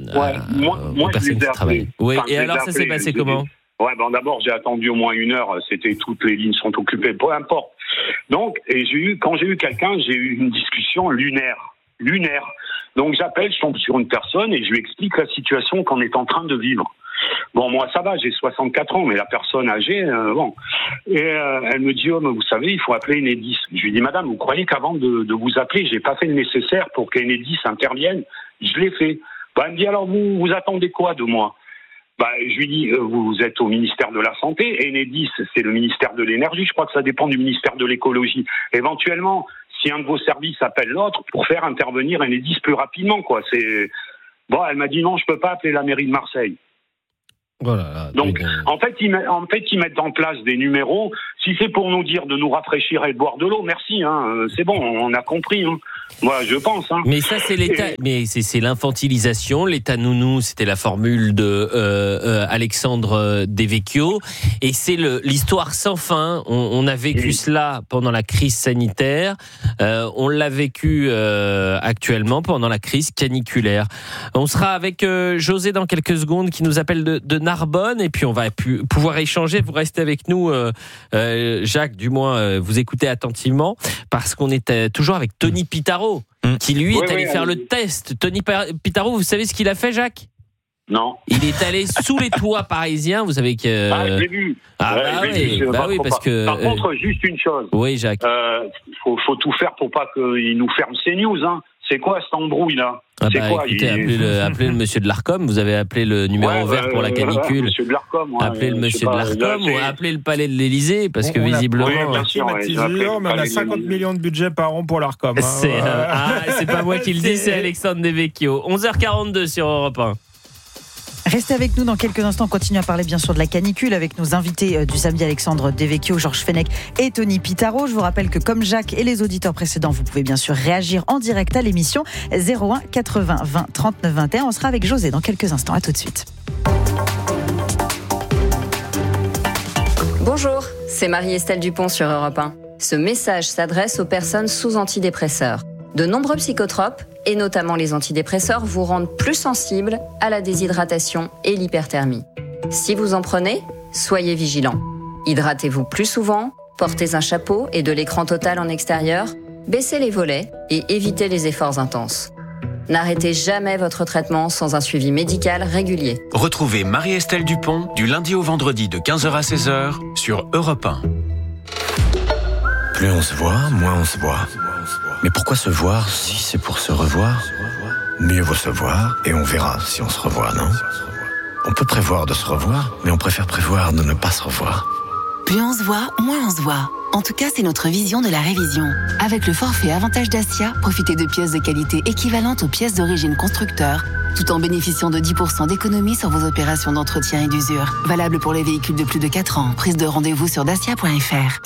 Speaker 1: aux personnes qui travaillent. Oui, et alors ça s'est passé comment ?
Speaker 2: D'abord, j'ai attendu au moins 1 heure. C'était toutes les lignes sont occupées, peu importe. Donc, quand j'ai eu quelqu'un, j'ai eu une discussion lunaire. Donc, j'appelle, je tombe sur une personne et je lui explique la situation qu'on est en train de vivre. Bon, moi, ça va, j'ai 64 ans, mais la personne âgée, bon. Et elle me dit, mais vous savez, il faut appeler Enedis. Je lui dis, madame, vous croyez qu'avant de vous appeler, j'ai pas fait le nécessaire pour qu'Enedis intervienne ? Je l'ai fait. Elle me dit, alors vous attendez quoi de moi ? Je lui dis, vous êtes au ministère de la Santé, Enedis, c'est le ministère de l'Énergie, je crois que ça dépend du ministère de l'Écologie. Éventuellement, si un de vos services appelle l'autre, pour faire intervenir Enedis plus rapidement, quoi. Elle m'a dit, non, je peux pas appeler la mairie de Marseille.
Speaker 1: Voilà.
Speaker 2: Donc, en fait, ils mettent en place des numéros. Si c'est pour nous dire de nous rafraîchir et de boire de l'eau, merci. C'est bon, on a compris. Moi, je pense.
Speaker 1: Mais ça, c'est l'État. Mais c'est l'infantilisation. L'État nounou, c'était la formule de Alexandre Devecchio, et c'est l'histoire sans fin. On a vécu cela pendant la crise sanitaire. On l'a vécu actuellement pendant la crise caniculaire. On sera avec José dans quelques secondes, qui nous appelle de Narbonne, et puis on va pouvoir échanger. Vous restez avec nous, Jacques, du moins vous écoutez attentivement, parce qu'on est toujours avec Tony Pitaro, qui lui est allé faire le test. Tony Pitaro, vous savez ce qu'il a fait, Jacques ?
Speaker 2: Non.
Speaker 1: Il est allé sous les toits parisiens, vous savez que...
Speaker 2: je l'ai vu.
Speaker 1: Oui, parce que...
Speaker 2: Par contre, juste une chose.
Speaker 1: Oui, Jacques.
Speaker 2: Faut tout faire pour pas qu'il nous ferme CNews, C'est quoi cette embrouille là ?
Speaker 1: Écoutez, appelez le monsieur de l'Arcom. Vous avez appelé le numéro vert pour la canicule.
Speaker 2: Monsieur de l'Arcom.
Speaker 1: Appelez le monsieur de l'Arcom ou appelez le palais de l'Élysée, parce que visiblement.
Speaker 8: Mais on a 50 millions de budget par an pour l'Arcom.
Speaker 1: C'est pas moi qui le dis, c'est Alexandre Devecchio. 11h42 sur Europe 1.
Speaker 16: Restez avec nous dans quelques instants. On continue à parler bien sûr de la canicule avec nos invités du samedi, Alexandre Devecchio, Georges Fenech et Tony Pitaro. Je vous rappelle que comme Jacques et les auditeurs précédents, vous pouvez bien sûr réagir en direct à l'émission 01 80 20 39 21. On sera avec José dans quelques instants. À tout de suite.
Speaker 3: Bonjour, c'est Marie-Estelle Dupont sur Europe 1. Ce message s'adresse aux personnes sous antidépresseurs. De nombreux psychotropes, et notamment les antidépresseurs, vous rendent plus sensibles à la déshydratation et l'hyperthermie. Si vous en prenez, soyez vigilants. Hydratez-vous plus souvent, portez un chapeau et de l'écran total en extérieur, baissez les volets et évitez les efforts intenses. N'arrêtez jamais votre traitement sans un suivi médical régulier.
Speaker 4: Retrouvez Marie-Estelle Dupont du lundi au vendredi de 15h à 16h sur Europe 1.
Speaker 13: Plus on se voit, moins on se voit. Mais pourquoi se voir si c'est pour se revoir ? Mieux vaut se voir et on verra si on se revoit, non ? On peut prévoir de se revoir, mais on préfère prévoir de ne pas se revoir.
Speaker 10: Plus on se voit, moins on se voit. En tout cas, c'est notre vision de la révision. Avec le forfait Avantage Dacia, profitez de pièces de qualité équivalentes aux pièces d'origine constructeur, tout en bénéficiant de 10% d'économie sur vos opérations d'entretien et d'usure. Valable pour les véhicules de plus de 4 ans. Prise de rendez-vous sur dacia.fr.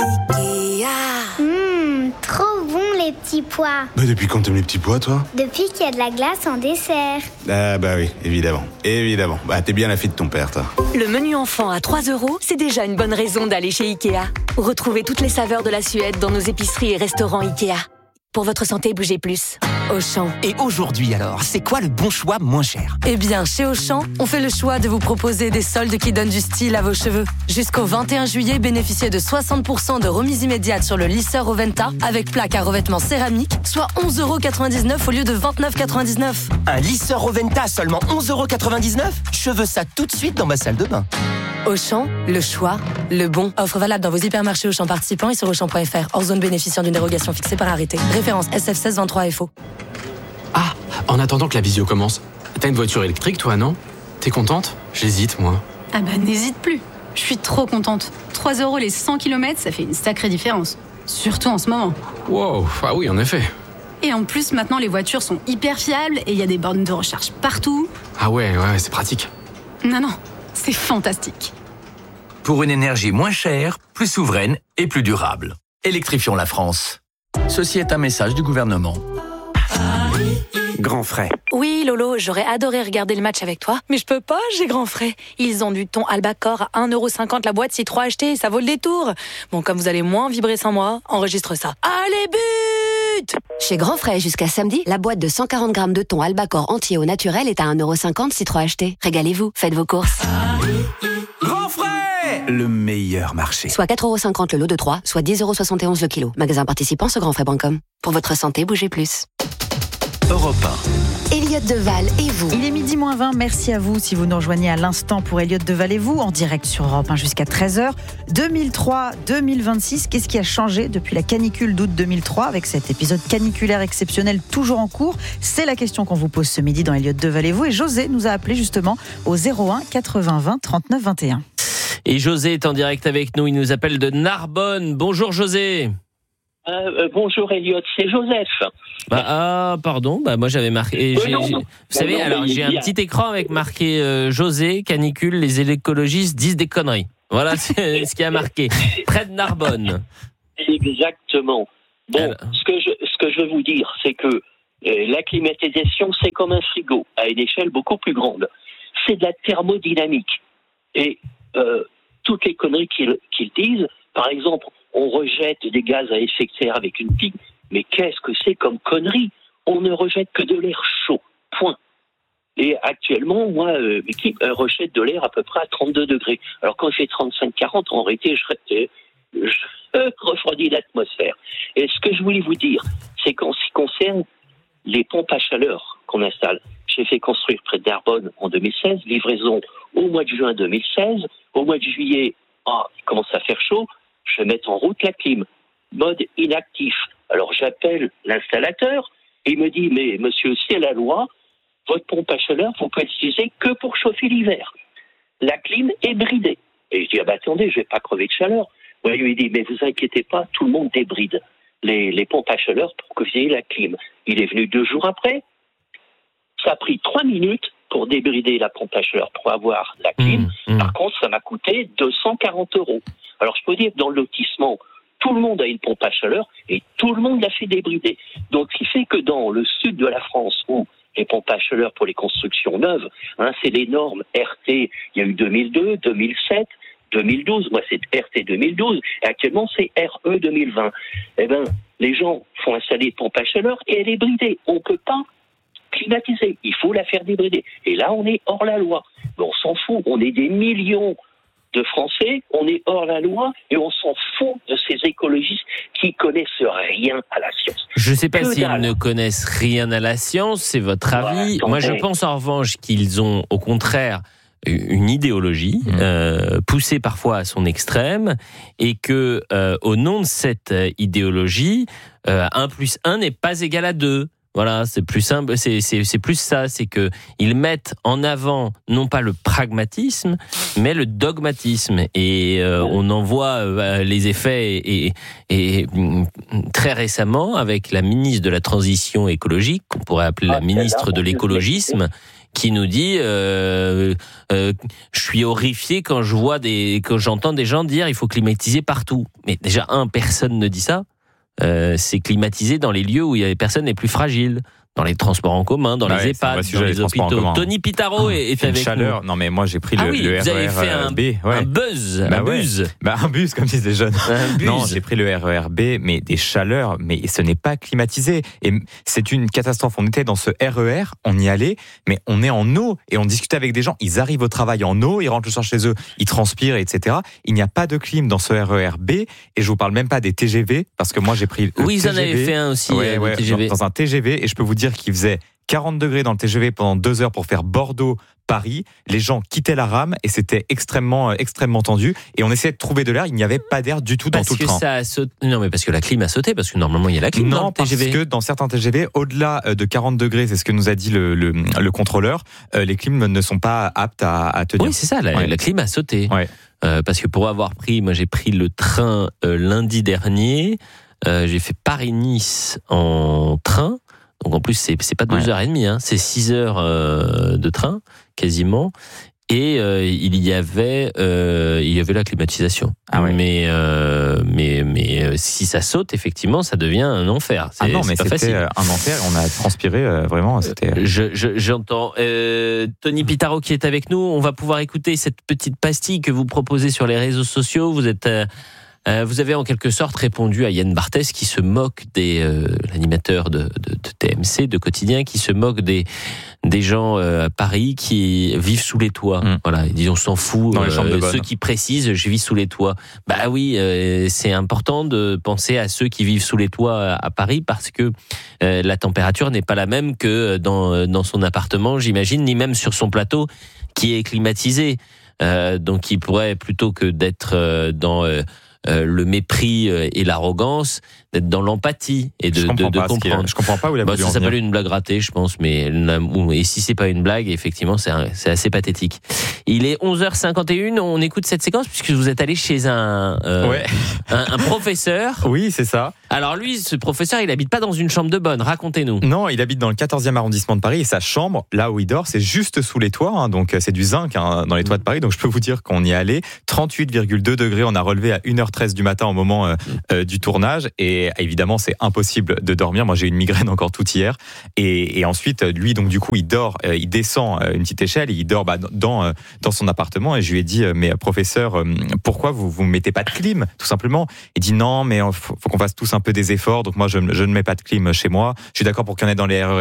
Speaker 21: Trop bon les petits pois.
Speaker 23: Depuis quand t'aimes les petits pois, toi ?
Speaker 21: Depuis qu'il y a de la glace en dessert.
Speaker 23: Ah bah oui, évidemment. T'es bien la fille de ton père, toi.
Speaker 25: Le menu enfant à 3 €, c'est déjà une bonne raison d'aller chez Ikea. Retrouvez toutes les saveurs de la Suède dans nos épiceries et restaurants Ikea. Pour votre santé, bougez plus. Auchan.
Speaker 12: Et aujourd'hui alors, c'est quoi le bon choix moins cher ?
Speaker 25: Eh bien, chez Auchan, on fait le choix de vous proposer des soldes qui donnent du style à vos cheveux. Jusqu'au 21 juillet, bénéficiez de 60% de remise immédiate sur le lisseur Oventa avec plaque à revêtement céramique, soit 11,99 € au lieu de 29,99 €.
Speaker 12: Un lisseur Oventa à seulement 11,99 €? Je veux ça tout de suite dans ma salle de bain.
Speaker 25: Auchan, le choix, le bon. Offre valable dans vos hypermarchés Auchan participants et sur Auchan.fr. Hors zone bénéficiant d'une dérogation fixée par arrêté. Référence SF16 23 FO.
Speaker 26: Ah, en attendant que la visio commence, t'as une voiture électrique toi, non ? T'es contente ? J'hésite, moi.
Speaker 27: Ah bah n'hésite plus. Je suis trop contente. 3 € les 100 km, ça fait une sacrée différence. Surtout en ce moment.
Speaker 26: Wow, ah oui, en effet.
Speaker 27: Et en plus, maintenant, les voitures sont hyper fiables et il y a des bornes de recharge partout.
Speaker 26: Ah ouais, c'est pratique.
Speaker 27: Non, c'est fantastique.
Speaker 7: Pour une énergie moins chère, plus souveraine et plus durable. Électrifions la France. Ceci est un message du gouvernement.
Speaker 9: Grand frais.
Speaker 25: Oui, Lolo, j'aurais adoré regarder le match avec toi, mais je peux pas, j'ai grand frais. Ils ont du thon Albacor à 1,50€ la boîte si 3 achetés, ça vaut le détour. Bon, comme vous allez moins vibrer sans moi, enregistre ça. Allez, but!
Speaker 11: Chez Grand Frais, jusqu'à samedi, la boîte de 140 grammes de thon Albacor entier au naturel est à 1,50€ si 3 achetés. Régalez-vous, faites vos courses.
Speaker 9: Grand frais! Le meilleur marché.
Speaker 11: Soit 4,50€ le lot de 3, soit 10,71€ le kilo. Magasin participant sur grandfrais.com. Pour votre santé, bougez plus.
Speaker 7: Europe 1.
Speaker 11: Elliot Deval et vous.
Speaker 16: Il est 12h20, merci à vous si vous nous rejoignez à l'instant pour Elliot Deval et vous, en direct sur Europe 1 jusqu'à 13h. 2003-2026, qu'est-ce qui a changé depuis la canicule d'août 2003 avec cet épisode caniculaire exceptionnel toujours en cours? C'est la question qu'on vous pose ce midi dans Elliot Deval et vous. Et José nous a appelé justement au 01 80 20 39 21.
Speaker 1: Et José est en direct avec nous, il nous appelle de Narbonne. Bonjour José.
Speaker 14: Bonjour Elliot, c'est Joseph.
Speaker 1: Pardon, moi j'avais marqué. Vous savez, j'ai un petit écran avec marqué José, canicule, les écologistes disent des conneries. Voilà ce qui a marqué. Près de Narbonne.
Speaker 14: Exactement. Bon, ce que je veux vous dire, c'est que la climatisation, c'est comme un frigo, à une échelle beaucoup plus grande. C'est de la thermodynamique. Et toutes les conneries qu'ils disent, par exemple, on rejette des gaz à effet de serre avec une pique. Mais qu'est-ce que c'est comme connerie? On ne rejette que de l'air chaud. Point. Et actuellement, moi, l'équipe rejette de l'air à peu près à 32 degrés. Alors quand il fait 35-40, en réalité, je refroidis l'atmosphère. Et ce que je voulais vous dire, c'est qu'en ce qui concerne les pompes à chaleur qu'on installe, j'ai fait construire près de Narbonne en 2016, livraison au mois de juin 2016. Au mois de juillet, il commence à faire chaud. Je vais mettre en route la clim, mode inactif. Alors j'appelle l'installateur et il me dit « Mais monsieur, c'est la loi, votre pompe à chaleur, vous pouvez l'utiliser que pour chauffer l'hiver. La clim est bridée. » Et je dis « attendez, je vais pas crever de chaleur. » Ouais, il me dit « Mais vous inquiétez pas, tout le monde débride les pompes à chaleur pour que vous ayez la clim. » Il est venu 2 jours après. Ça a pris 3 minutes pour débrider la pompe à chaleur, pour avoir la clim. Par contre, ça m'a coûté 240 €. Alors, je peux dire que dans le lotissement, tout le monde a une pompe à chaleur et tout le monde l'a fait débrider. Donc, ce qui fait que dans le sud de la France, où les pompes à chaleur pour les constructions neuves, c'est les normes RT, il y a eu 2002, 2007, 2012, moi c'est RT 2012, et actuellement c'est RE 2020. Eh bien, les gens font installer une pompe à chaleur et elle est bridée. On ne peut pas climatiser, il faut la faire débrider. Et là, on est hors la loi. Mais on s'en fout, on est des millions de Français, on est hors la loi et on s'en fout de ces écologistes qui connaissent rien à la science.
Speaker 1: Je ne sais pas s'ils ne connaissent rien à la science, c'est votre avis. Moi, je pense en revanche qu'ils ont au contraire une idéologie poussée parfois à son extrême et que au nom de cette idéologie, 1 + 1 n'est pas égal à 2. Voilà, c'est plus simple, c'est plus ça, c'est que ils mettent en avant non pas le pragmatisme, mais le dogmatisme, et on en voit les effets et très récemment avec la ministre de la Transition écologique, qu'on pourrait appeler la ministre de l'écologisme, qui nous dit je suis horrifié quand quand j'entends des gens dire il faut climatiser partout. Mais déjà personne ne dit ça. C'est climatiser dans les lieux où il y a les personnes les plus fragiles, dans les transports en commun, dans les EHPAD, dans les hôpitaux. Tony Pitaro est avec
Speaker 15: chaleur.
Speaker 1: nous.
Speaker 15: Non mais moi j'ai pris le RER
Speaker 1: vous avez fait un buzz,
Speaker 15: un buzz comme disent les jeunes. Non, j'ai pris le RER B, mais des chaleurs, mais ce n'est pas climatisé et c'est une catastrophe. On était dans ce RER, on y allait, mais on est en eau et on discutait avec des gens. Ils arrivent au travail en eau, ils rentrent le soir chez eux, ils transpirent, etc. Il n'y a pas de clim dans ce RER B et je vous parle même pas des TGV parce que moi j'ai pris le TGV.
Speaker 1: Ils en avaient fait un aussi, TGV.
Speaker 15: Dans un TGV, et je peux vous dire qu'il faisait 40 degrés dans le TGV pendant 2 heures pour faire Bordeaux-Paris. Les gens quittaient la rame et c'était extrêmement tendu. Et on essayait de trouver de l'air. Il n'y avait pas d'air du tout dans tout le train.
Speaker 1: Non, mais parce que la clim a sauté, parce que normalement il y a la clim dans le TGV.
Speaker 15: Non, parce que dans certains TGV, au-delà de 40 degrés, c'est ce que nous a dit le contrôleur, les clims ne sont pas aptes à tenir.
Speaker 1: Oui, c'est ça, la clim a sauté. Ouais. Parce que pour avoir moi j'ai pris le train lundi dernier. J'ai fait Paris-Nice en train. Donc en plus, c'est pas 2h30, hein, c'est 6 heures de train, quasiment. Et il y avait la climatisation. Ah ouais. Mais si ça saute, effectivement, ça devient un enfer.
Speaker 15: Mais c'était un enfer. On a transpiré vraiment. C'était.
Speaker 1: J'entends. Tony Pitaro qui est avec nous. On va pouvoir écouter cette petite pastille que vous proposez sur les réseaux sociaux. Vous avez en quelque sorte répondu à Yann Barthès qui se moque l'animateur de TMC, de Quotidien, qui se moque des gens à Paris qui vivent sous les toits. Voilà, ils disent on s'en fout.
Speaker 15: Dans les chambres de bonne.
Speaker 1: Ceux qui précisent, je vis sous les toits. Bah oui, c'est important de penser à ceux qui vivent sous les toits à Paris parce que la température n'est pas la même que dans son appartement, j'imagine, ni même sur son plateau qui est climatisé. Donc il pourrait, plutôt que d'être dans le mépris et l'arrogance, d'être dans l'empathie et de comprendre.
Speaker 15: Je comprends pas où il a voulu en venir.
Speaker 1: Ça s'appelle une blague ratée, je pense, et si c'est pas une blague, effectivement, c'est assez pathétique. Il est 11h51, on écoute cette séquence puisque vous êtes allé chez un professeur.
Speaker 15: Oui, c'est ça.
Speaker 1: Alors lui, ce professeur, il habite pas dans une chambre de bonne, racontez-nous.
Speaker 15: Non, il habite dans le 14e arrondissement de Paris et sa chambre, là où il dort, c'est juste sous les toits, hein, donc c'est du zinc dans les toits de Paris, donc je peux vous dire qu'on y est allé. 38,2 degrés, on a relevé à 1h13 du matin au moment du tournage et évidemment c'est impossible de dormir. Moi j'ai eu une migraine encore tout hier et ensuite lui donc du coup il dort, il descend une petite échelle et il dort dans son appartement et je lui ai dit mais professeur pourquoi vous mettez pas de clim tout simplement. Il dit non mais faut qu'on fasse tous un peu des efforts donc moi je ne mets pas de clim chez moi. Je suis d'accord pour qu'il y en ait dans les RER